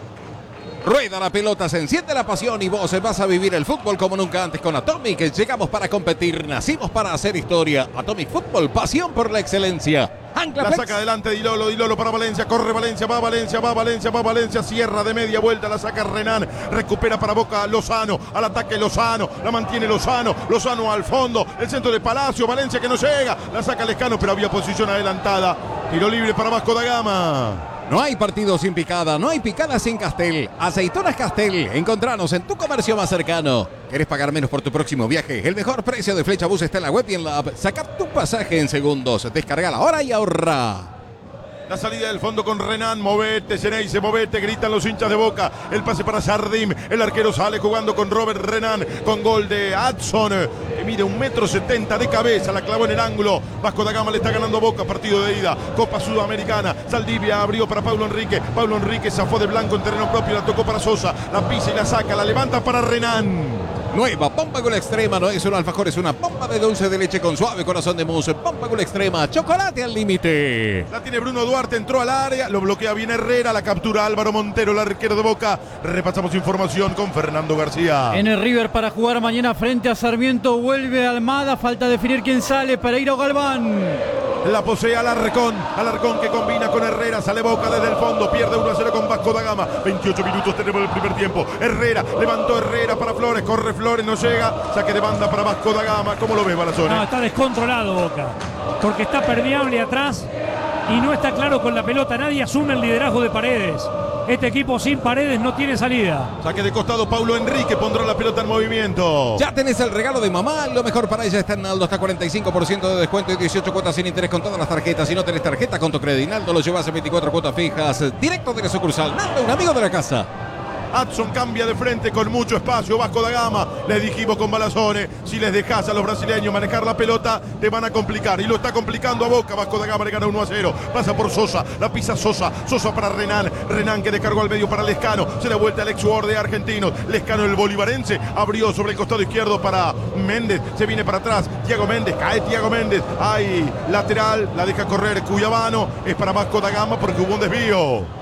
E: Rueda la pelota, se enciende la pasión y vos vas a vivir el fútbol como nunca antes con Atomic. Llegamos para competir, nacimos para hacer historia. Atomic Fútbol, pasión por la excelencia.
A: La saca adelante Di Lolo para Valencia, corre Valencia, va Valencia, cierra de media vuelta, la saca Renan, recupera para Boca Lozano, al ataque Lozano, la mantiene Lozano al fondo, el centro de Palacio, Valencia que no llega, la saca Lescano, pero había posición adelantada, tiro libre para Vasco da Gama.
E: No hay partido sin picada, no hay picada sin Castel. Aceitunas Castel, encontranos en tu comercio más cercano. ¿Querés pagar menos por tu próximo viaje? El mejor precio de Flecha Bus está en la web y en la app. Saca tu pasaje en segundos. Descargala ahora y ahorra.
A: La salida del fondo con Renan, movete, Ceneice, movete, gritan los hinchas de Boca. El pase para Sardim, el arquero sale jugando con Robert Renan, con gol de Adson, que mide 1,70 m de cabeza, la clavó en el ángulo. Vasco da Gama le está ganando Boca, partido de ida, Copa Sudamericana. Saldivia abrió para Paulo Enrique zafó de blanco en terreno propio, la tocó para Sosa, la pisa y la saca, la levanta para Renan.
E: Nueva Pompa Gula Extrema, no es un alfajor, es una pompa de dulce de leche con suave corazón de mousse. Pompa Gula Extrema, chocolate al límite.
A: La tiene Bruno Duarte, entró al área, lo bloquea bien Herrera, la captura Álvaro Montero, el arquero de Boca. Repasamos información con Fernando García.
F: En el River para jugar mañana frente a Sarmiento, vuelve Almada, falta definir quién sale, Pereira o Galván.
A: La posee Alarcón que combina con Herrera, sale Boca desde el fondo, pierde 1-0 con Vasco da Gama. 28 minutos tenemos el primer tiempo. Herrera, levantó Herrera para Flores, corre Flores, no llega, saque de banda para Vasco da Gama. ¿Cómo lo ves, Balazone?
C: No, está descontrolado Boca, porque está permeable atrás y no está claro con la pelota. Nadie asume el liderazgo de Paredes. Este equipo sin Paredes no tiene salida.
A: Saque de costado, Paulo Enrique pondrá la pelota en movimiento.
E: Ya tenés el regalo de mamá, lo mejor para ella está en Naldo, hasta 45% de descuento y 18 cuotas sin interés con todas las tarjetas. Si no tenés tarjeta con tu crédito Naldo, lo llevas a 24 cuotas fijas, directo de la sucursal. Naldo, un amigo de la casa.
A: Adson cambia de frente con mucho espacio, Vasco da Gama. Le dijimos con Balazone, si les dejas a los brasileños manejar la pelota, te van a complicar. Y lo está complicando a Boca. Vasco da Gama le gana 1-0. Pasa por Sosa, la pisa Sosa para Renan que descargó al medio para Lescano. Se da vuelta al ex-jugador de Argentinos. Lescano, el bolivarense, abrió sobre el costado izquierdo para Méndez. Se viene para atrás, Thiago Méndez, cae Thiago Méndez. Hay lateral, la deja correr Cuyabano. Es para Vasco da Gama porque hubo un desvío.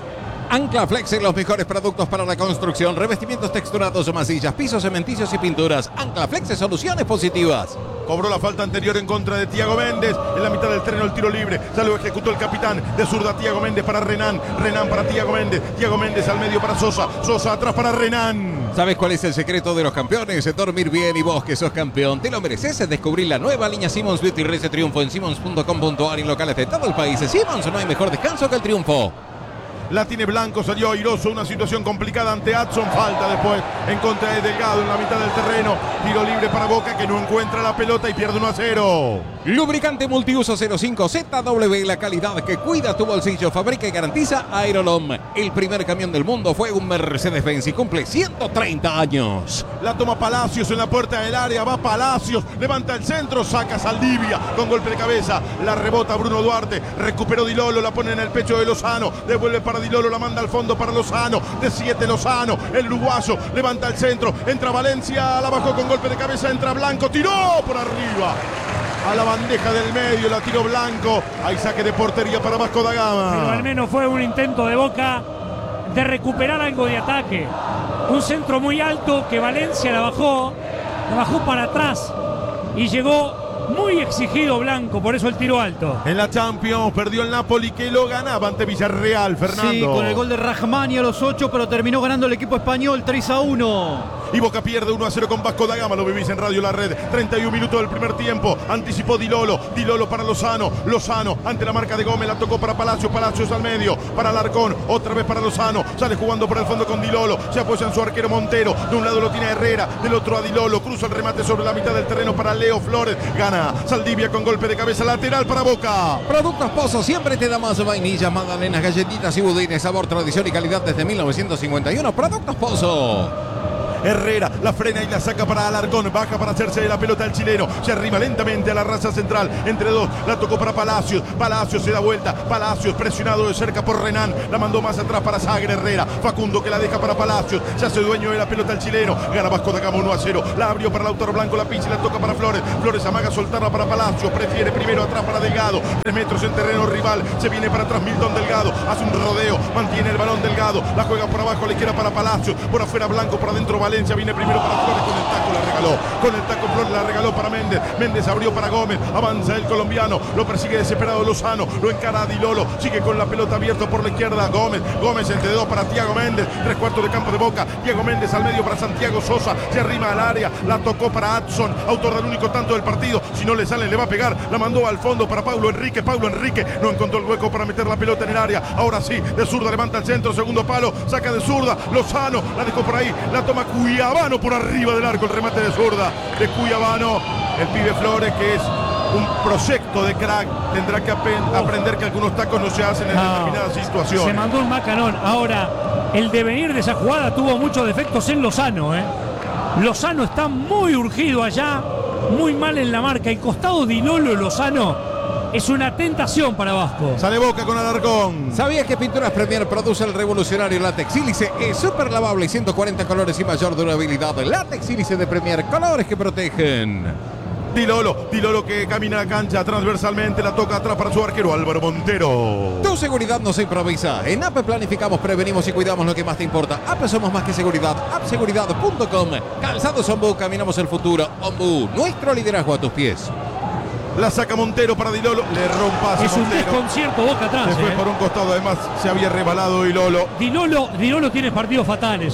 E: Anclaflex en los mejores productos para la construcción, revestimientos texturados o masillas, pisos cementicios y pinturas. Anclaflex de soluciones positivas.
A: Cobró la falta anterior en contra de Thiago Méndez. En la mitad del terreno el tiro libre. Ya lo ejecutó el capitán. De zurda Thiago Méndez para Renan. Renan para Thiago Méndez. Thiago Méndez al medio para Sosa. Sosa atrás para Renan.
E: ¿Sabes cuál es el secreto de los campeones? Dormir bien, y vos que sos campeón te lo mereces. Descubrir la nueva línea Simmons Beauty Rece Triunfo en simmons.com.ar y en locales de todo el país. En Simmons no hay mejor descanso que el triunfo.
A: La tiene Blanco, salió airoso, una situación complicada ante Adson, falta después en contra de Delgado en la mitad del terreno, tiro libre para Boca que no encuentra la pelota y pierde 1-0.
E: Lubricante multiuso 05 ZW, la calidad que cuida tu bolsillo, fabrica y garantiza Aerolom. El primer camión del mundo fue un Mercedes-Benz y cumple 130 años.
A: La toma Palacios en la puerta del área, va Palacios, levanta el centro, saca Saldivia con golpe de cabeza, la rebota Bruno Duarte, recuperó Di Lolo, la pone en el pecho de Lozano, devuelve para Di Lolo, la manda al fondo para Lozano, de 7 Lozano, el uruguayo, levanta el centro, entra Valencia, la bajó con golpe de cabeza, entra Blanco, tiró por arriba. A la bandeja del medio, la tiró Blanco. Hay saque de portería para Vasco da Gama.
C: Pero al menos fue un intento de Boca de recuperar algo de ataque. Un centro muy alto que Valencia la bajó para atrás y llegó muy exigido Blanco, por eso el tiro alto.
A: En la Champions perdió el Napoli que lo ganaba ante Villarreal, Fernando.
F: Sí, con el gol de Rahmani a los 8, pero terminó ganando el equipo español 3-1.
A: Y Boca pierde 1-0 con Vasco da Gama, lo vivís en Radio La Red. 31 minutos del primer tiempo, anticipó Di Lolo para Lozano, Lozano ante la marca de Gómez, la tocó para Palacios, Palacios al medio, para Alarcón, otra vez para Lozano, sale jugando por el fondo con Di Lolo, se apoya en su arquero Montero, de un lado lo tiene Herrera, del otro a Di Lolo, cruza el remate sobre la mitad del terreno para Leo Flores, gana Saldivia con golpe de cabeza lateral para Boca.
E: Productos Pozo siempre te da más vainillas, magdalenas, galletitas y budines, sabor, tradición y calidad desde 1951. Productos Pozo.
A: Herrera la frena y la saca para Alarcón, baja para hacerse de la pelota el chileno, se arrima lentamente a la raza central, entre dos, la tocó para Palacios, Palacios se da vuelta, Palacios presionado de cerca por Renan, la mandó más atrás para Sagre Herrera, Facundo que la deja para Palacios, se hace dueño de la pelota el chileno, gana Vasco da Gama 1-0, la abrió para Lautaro Blanco, la pincha y la toca para Flores, Flores amaga soltarla para Palacios, prefiere primero atrás para Delgado, 3 metros en terreno rival, se viene para atrás Milton Delgado, hace un rodeo, mantiene el balón Delgado, la juega por abajo a la izquierda para Palacios, por afuera Blanco, por adentro Valencia, viene primero para Flores, con el taco la regaló, con el taco Flores la regaló para Méndez, Méndez abrió para Gómez, avanza el colombiano, lo persigue desesperado Lozano, lo encara a Di Lolo, sigue con la pelota abierta por la izquierda Gómez, Gómez entre dos para Thiago Méndez, 3/4 de campo de Boca, Thiago Méndez al medio para Santiago Sosa, se arrima al área, la tocó para Adson, autor del único tanto del partido, si no le sale le va a pegar, la mandó al fondo para Paulo Enrique no encontró el hueco para meter la pelota en el área, ahora sí, de zurda levanta el centro, segundo palo, saca de zurda, Lozano, la dejó por ahí, la toma Cuyabano por arriba del arco, el remate de zurda de Cuyabano, el pibe Flores que es un proyecto de crack, tendrá que aprender que algunos tacos no se hacen en determinadas situaciones.
C: Se mandó un macanón. Ahora, el devenir de esa jugada tuvo muchos defectos en Lozano, Lozano está muy urgido allá, muy mal en la marca, el costado de Di Lolo Lozano es una tentación para Vasco.
A: Sale Boca con Alarcón.
E: ¿Sabías que Pinturas Premier produce el revolucionario látex sílice? Es súper lavable y 140 colores y mayor durabilidad. Látex sílice de Premier, colores que protegen.
A: Di Lolo que camina la cancha transversalmente, la toca atrás para su arquero Álvaro Montero.
E: Tu seguridad no se improvisa. En APE planificamos, prevenimos y cuidamos lo que más te importa. APE somos más que seguridad. appseguridad.com. Calzados Ombú, caminamos el futuro. Ombú, nuestro liderazgo a tus pies.
A: La saca Montero para Di Lolo, le rompa.
C: Es un
A: Montero.
C: desconcierto Boca atrás.
A: Se fue por un costado, además se había rebalado Di Lolo.
C: Di Lolo tiene partidos fatales,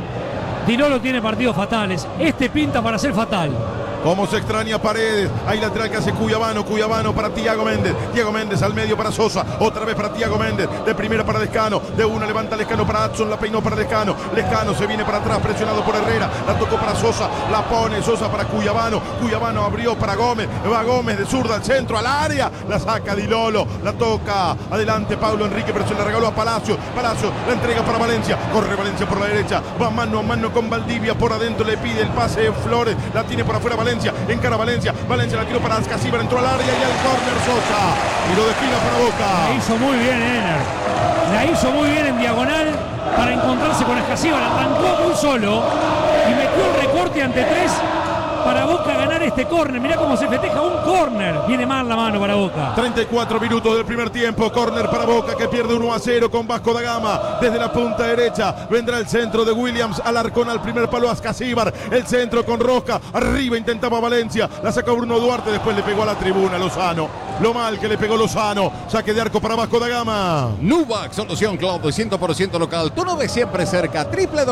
C: Di Lolo tiene partidos fatales. Este pinta para ser fatal.
A: Cómo se extraña Paredes. Hay lateral que hace Cuyabano para Thiago Méndez al medio para Sosa, otra vez para Thiago Méndez, de primera para Lescano, de una levanta Lescano para Adson, la peinó para Lescano se viene para atrás presionado por Herrera, la tocó para Sosa, la pone Sosa para Cuyabano abrió para Gómez, va Gómez de zurda al centro, al área, la saca Di Lolo, la toca adelante Paulo Enrique, pero se la regaló a Palacios, la entrega para Valencia, corre Valencia por la derecha, va mano a mano con Valdivia, por adentro le pide el pase de Flores, la tiene por afuera Valencia, encara Valencia la tiró para Ascasíbar, entró al área y al córner Sosa, y lo desfila para Boca.
C: La hizo muy bien Ener, la hizo muy bien en diagonal para encontrarse con Ascasíbar, arrancó muy solo y metió el recorte ante 3 para Boca ganar este córner. Mirá cómo se festeja un córner. Viene mal la mano para Boca.
A: 34 minutos del primer tiempo. Córner para Boca que pierde 1-0 con Vasco da Gama. Desde la punta derecha vendrá el centro de Williams. Alarcón al primer palo. Ascasíbar. El centro con Rosca. Arriba intentaba Valencia. La sacó Bruno Duarte. Después le pegó a la tribuna Lozano. Lo mal que le pegó Lozano. Saque de arco para Vasco da Gama.
E: Nuvax, solución cloud 100% local. Tu nube siempre cerca.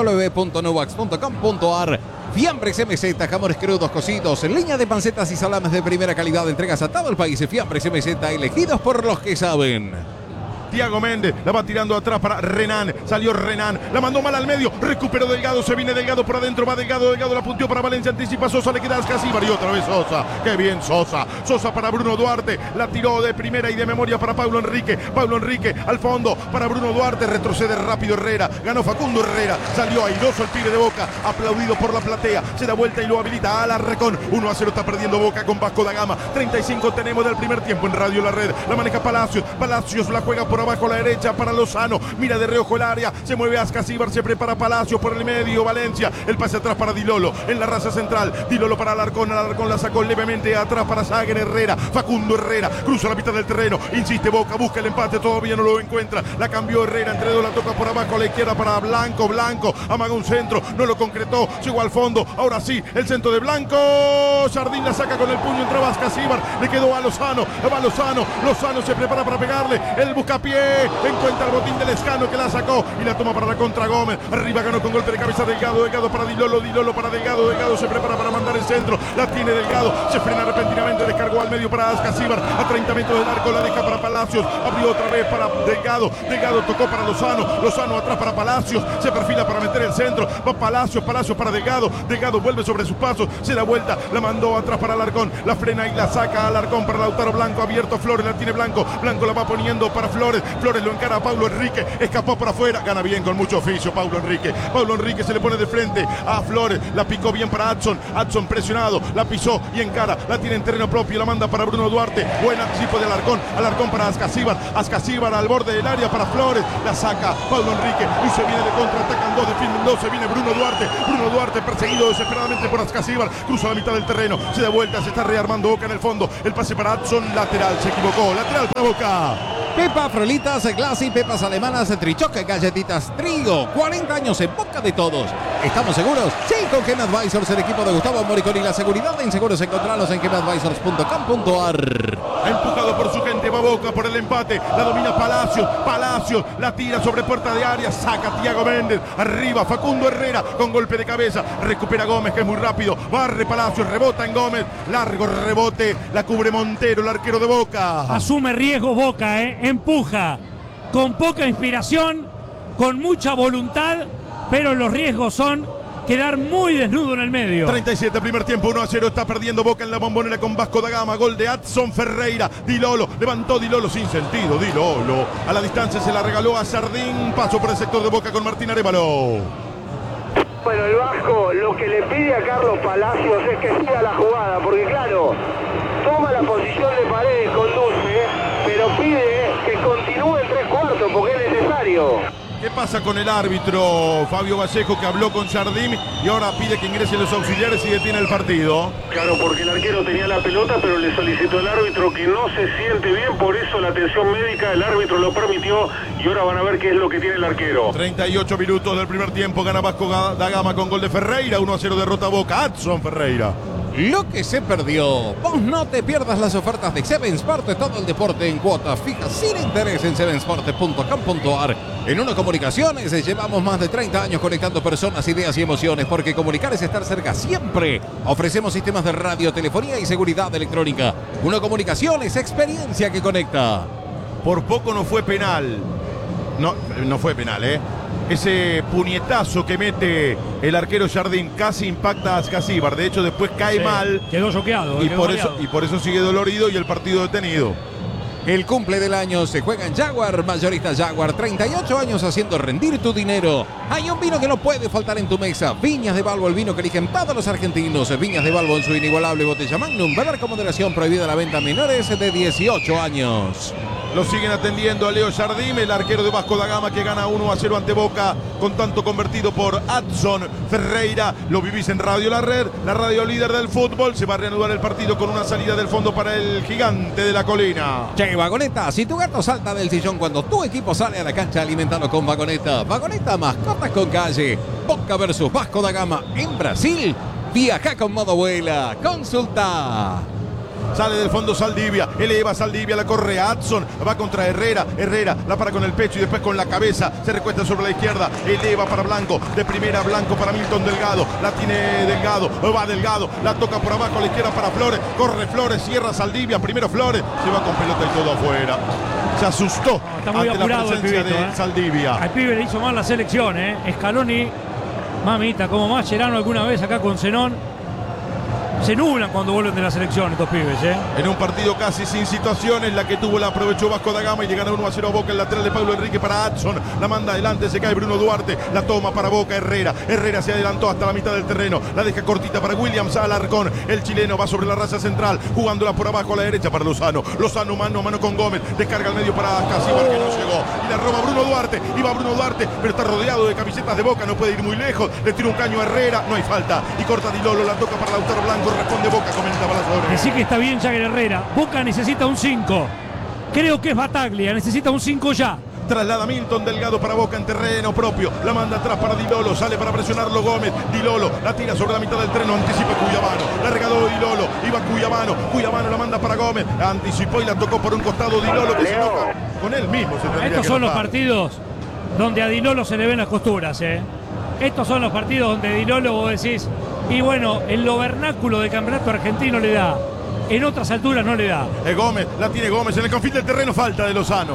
E: www.nuvax.com.ar. Fiambres MZ, jamones crudos cocidos, línea de pancetas y salames de primera calidad. Entregas a todo el país. Fiambres MZ, elegidos por los que saben.
A: Thiago Méndez la va tirando atrás para Renan. Salió Renan, la mandó mal al medio. Recuperó Delgado, se viene Delgado por adentro. Va Delgado, Delgado la punteó para Valencia. Anticipa Sosa, le queda Ascasíbar y otra vez Sosa. Qué bien Sosa. Sosa para Bruno Duarte. La tiró de primera y de memoria para Pablo Enrique. Pablo Enrique al fondo para Bruno Duarte. Retrocede rápido Herrera. Ganó Facundo Herrera. Salió airoso el pibe de Boca. Aplaudido por la platea. Se da vuelta y lo habilita a Alarcón. 1-0 está perdiendo Boca con Vasco da Gama. 35 tenemos del primer tiempo en Radio La Red. La maneja Palacios. Palacios la juega por abajo a la derecha para Lozano. Mira de reojo el área. Se mueve Ascasíbar. Se prepara Palacios por el medio. Valencia. El pase atrás para Dilolo. En la raza central. Dilolo para Alarcón. Alarcón la sacó levemente atrás para Sager Herrera. Facundo Herrera. Cruza la mitad del terreno. Insiste Boca. Busca el empate. Todavía no lo encuentra. La cambió Herrera. Entre dos la toca por abajo a la izquierda para Blanco. Blanco. Amaga un centro. No lo concretó. Llegó al fondo. Ahora sí. El centro de Blanco. Jardín la saca con el puño. Entraba Ascasíbar. Le quedó a Lozano. Va Lozano. Lozano se prepara para pegarle. El buscapié. Encuentra el botín del Escano que la sacó y la toma para la contra Gómez. Arriba ganó con golpe de cabeza Delgado. Delgado para Dilolo. Dilolo para Delgado. Delgado se prepara para mandar el centro. La tiene Delgado. Se frena repentinamente. Descargó al medio para Ascasíbar. A 30 metros del arco la deja para Palacios. Abrió otra vez para Delgado. Delgado tocó para Lozano. Lozano atrás para Palacios. Se perfila para meter el centro. Va Palacios. Palacios para Delgado. Delgado vuelve sobre sus pasos. Se da vuelta. La mandó atrás para Alarcón. La frena y la saca a Alarcón para Lautaro Blanco. Abierto Flores. La tiene Blanco. Blanco la va poniendo para Flores. Flores lo encara a Pablo Enrique. Escapó por afuera. Gana bien con mucho oficio Pablo Enrique. Pablo Enrique se le pone de frente a Flores. La picó bien para Adson. Adson presionado. La pisó y encara. La tiene en terreno propio. La manda para Bruno Duarte. Buen anticipo de Alarcón. Alarcón para Ascasíbar. Ascasíbar al borde del área para Flores. La saca Pablo Enrique. Y se viene de contra. Atacan dos. Defienden dos. Se viene Bruno Duarte. Bruno Duarte perseguido desesperadamente por Ascasíbar. Cruza la mitad del terreno. Se da vuelta. Se está rearmando Boca en el fondo. El pase para Adson. Lateral. Se equivocó. Lateral para Boca.
E: Pepa, Frolitas, Glassy, pepas alemanas, trichoque, galletitas, trigo. 40 años en boca de todos. ¿Estamos seguros? Sí, con Gem Advisors, el equipo de Gustavo Moricón y la seguridad en seguros. Encontrarlos en gemadvisors.com.ar.
A: Ha empujado por su gente, va Boca por el empate. La domina Palacios. Palacios la tira sobre puerta de área. Saca Thiago Méndez. Arriba Facundo Herrera con golpe de cabeza. Recupera Gómez, que es muy rápido. Barre Palacios, rebota en Gómez. Largo rebote. La cubre Montero, el arquero de Boca.
C: Asume riesgo Boca, empuja. Con poca inspiración, con mucha voluntad, pero los riesgos son quedar muy desnudo en el medio.
A: 37, primer tiempo, 1-0. Está perdiendo Boca en la Bombonera con Vasco da Gama. Gol de Adson Ferreira. Dilolo, levantó Dilolo sin sentido. Dilolo, a la distancia se la regaló a Jardín. Paso por el sector de Boca con Martín Arévalo.
B: Bueno, el Vasco lo que le pide a Carlos Palacios es que siga la jugada, porque claro, toma la posición de Paredes, conduce, pero pide que continúe en 3/4 porque es necesario.
A: ¿Qué pasa con el árbitro Fabio Vallejo, que habló con Jardín y ahora pide que ingresen los auxiliares y detiene el partido?
G: Claro, porque el arquero tenía la pelota, pero le solicitó al árbitro que no se siente bien, por eso la atención médica, el árbitro lo permitió y ahora van a ver qué es lo que tiene el arquero.
A: 38 minutos del primer tiempo, gana Vasco da Gama con gol de Ferreira. 1-0 derrota Boca. Adson Ferreira.
E: Lo que se perdió. Vos no te pierdas las ofertas de Seven Sport, todo el deporte en cuotas fijas sin interés en sevensport.com.ar. En Uno Comunicaciones llevamos más de 30 años conectando personas, ideas y emociones, porque comunicar es estar cerca siempre. Ofrecemos sistemas de radio, telefonía y seguridad electrónica. Uno Comunicaciones, experiencia que conecta.
A: Por poco no fue penal. No fue penal, Ese puñetazo que mete el arquero Jardín casi impacta a Ascasíbar. De hecho, después cae mal.
C: Quedó choqueado.
A: Y por eso sigue dolorido y el partido detenido.
E: El cumple del año se juega en Jaguar, mayorista Jaguar, 38 años haciendo rendir tu dinero. Hay un vino que no puede faltar en tu mesa. Viñas de Balbo, el vino que eligen todos los argentinos. Viñas de Balbo en su inigualable botella Magnum. Beber con moderación, prohibida la venta a menores de 18 años.
A: Lo siguen atendiendo a Leo Jardim, el arquero de Vasco da Gama, que gana 1-0 ante Boca con tanto convertido por Adson Ferreira. Lo vivís en Radio La Red, la radio líder del fútbol. Se va a reanudar el partido con una salida del fondo para el Gigante de la Colina.
E: Che, Vagoneta, si tu gato salta del sillón cuando tu equipo sale a la cancha, alimentalo con Vagoneta. Vagoneta, mascotas con calle. Boca versus Vasco da Gama en Brasil. Viaja con modo vuela. Consulta.
A: Sale del fondo Saldivia, eleva Saldivia, la corre Adson, va contra Herrera, Herrera la para con el pecho y después con la cabeza, se recuesta sobre la izquierda, eleva para Blanco, de primera Blanco para Milton Delgado, la tiene Delgado, va Delgado, la toca por abajo a la izquierda para Flores, corre Flores, cierra Saldivia, primero Flores, se va con pelota y todo afuera. Se asustó
C: está muy
A: ante la
C: apurado
A: presencia
C: el pibito,
A: de Saldivia.
C: Al pibe le hizo mal la selección, Scaloni, mamita, como Mascherano alguna vez acá con Zenón. Se nublan cuando vuelven de la selección estos pibes,
A: En un partido casi sin situaciones, la que tuvo la aprovechó Vasco da Gama y le gana 1-0 a Boca. El lateral de Pablo Enrique para Adson, la manda adelante, se cae Bruno Duarte, la toma para Boca Herrera. Herrera se adelantó hasta la mitad del terreno, la deja cortita para Williams Alarcón. El chileno va sobre la raza central, jugándola por abajo a la derecha para Lozano. Lozano mano a mano con Gómez, descarga al medio para Casíbar, que no llegó. Y la roba Bruno Duarte, iba Bruno Duarte, pero está rodeado de camisetas de Boca, no puede ir muy lejos. Le tira un caño a Herrera, no hay falta. Y corta Di Lolo, la toca para Lautaro Blanco. Responde Boca, comenta Balasore.
C: Decí que está bien Jagger Herrera. Boca necesita un 5. Creo que es Bataglia, necesita un 5 ya.
A: Traslada Milton Delgado para Boca en terreno propio. La manda atrás para Di Lolo. Sale para presionarlo Gómez. Di Lolo la tira sobre la mitad del terreno. Anticipa Cuyamano. La regaló Di Lolo. Iba Cuyamano. Cuyamano la manda para Gómez. La anticipó y la tocó por un costado Di Lolo, que se enoja con él mismo.
C: Estos son los partidos donde a Di Lolo se le ven las costuras, Estos son los partidos donde Di Lolo vos decís, y bueno, en lo vernáculo del campeonato argentino le da. En otras alturas no le da.
A: Gómez, la tiene Gómez en el confín del terreno. Falta de Lozano,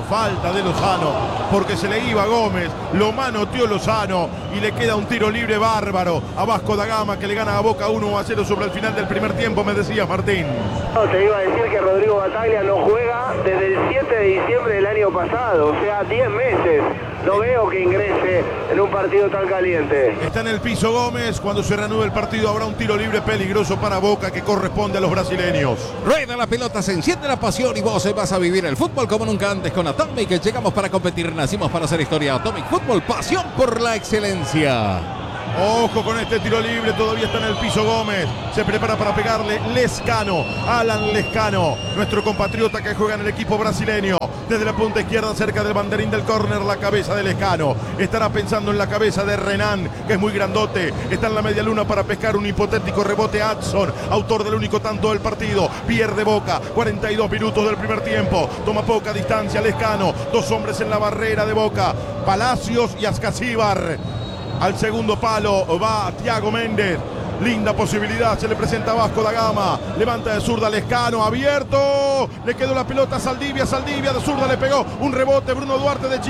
A: porque se le iba Gómez, lo manoteó Lozano y le queda un tiro libre bárbaro a Vasco da Gama, que le gana a Boca 1-0 sobre el final del primer tiempo, me decía Martín.
B: No, te iba a decir que Rodrigo Bataglia no juega desde el 7 de diciembre del año pasado, o sea, 10 meses. No veo que ingrese en un partido tan caliente.
A: Está en el piso Gómez. Cuando se reanude el partido habrá un tiro libre peligroso para Boca que corresponde a los brasileños.
E: Rueda la pelota, se enciende la pasión y vos vas a vivir el fútbol como nunca antes con Atomic. Llegamos para competir, nacimos para hacer historia. Atomic Fútbol, pasión por la excelencia.
A: Ojo con este tiro libre, todavía está en el piso Gómez. Se prepara para pegarle Lescano, Alan Lescano, nuestro compatriota que juega en el equipo brasileño. Desde la punta izquierda, cerca del banderín del córner, la cabeza de Lescano. Estará pensando en la cabeza de Renan, que es muy grandote. Está en la media luna para pescar un hipotético rebote. Adson, autor del único tanto del partido. Pierde Boca, 42 minutos del primer tiempo. Toma poca distancia Lescano. Dos hombres en la barrera de Boca, Palacios y Ascasíbar. Al segundo palo va Thiago Méndez. Linda posibilidad, se le presenta a Vasco da Gama. Levanta de zurda Lescano, abierto. Le quedó la pelota a Saldivia. Saldivia de zurda le pegó un rebote. Bruno Duarte de Chile.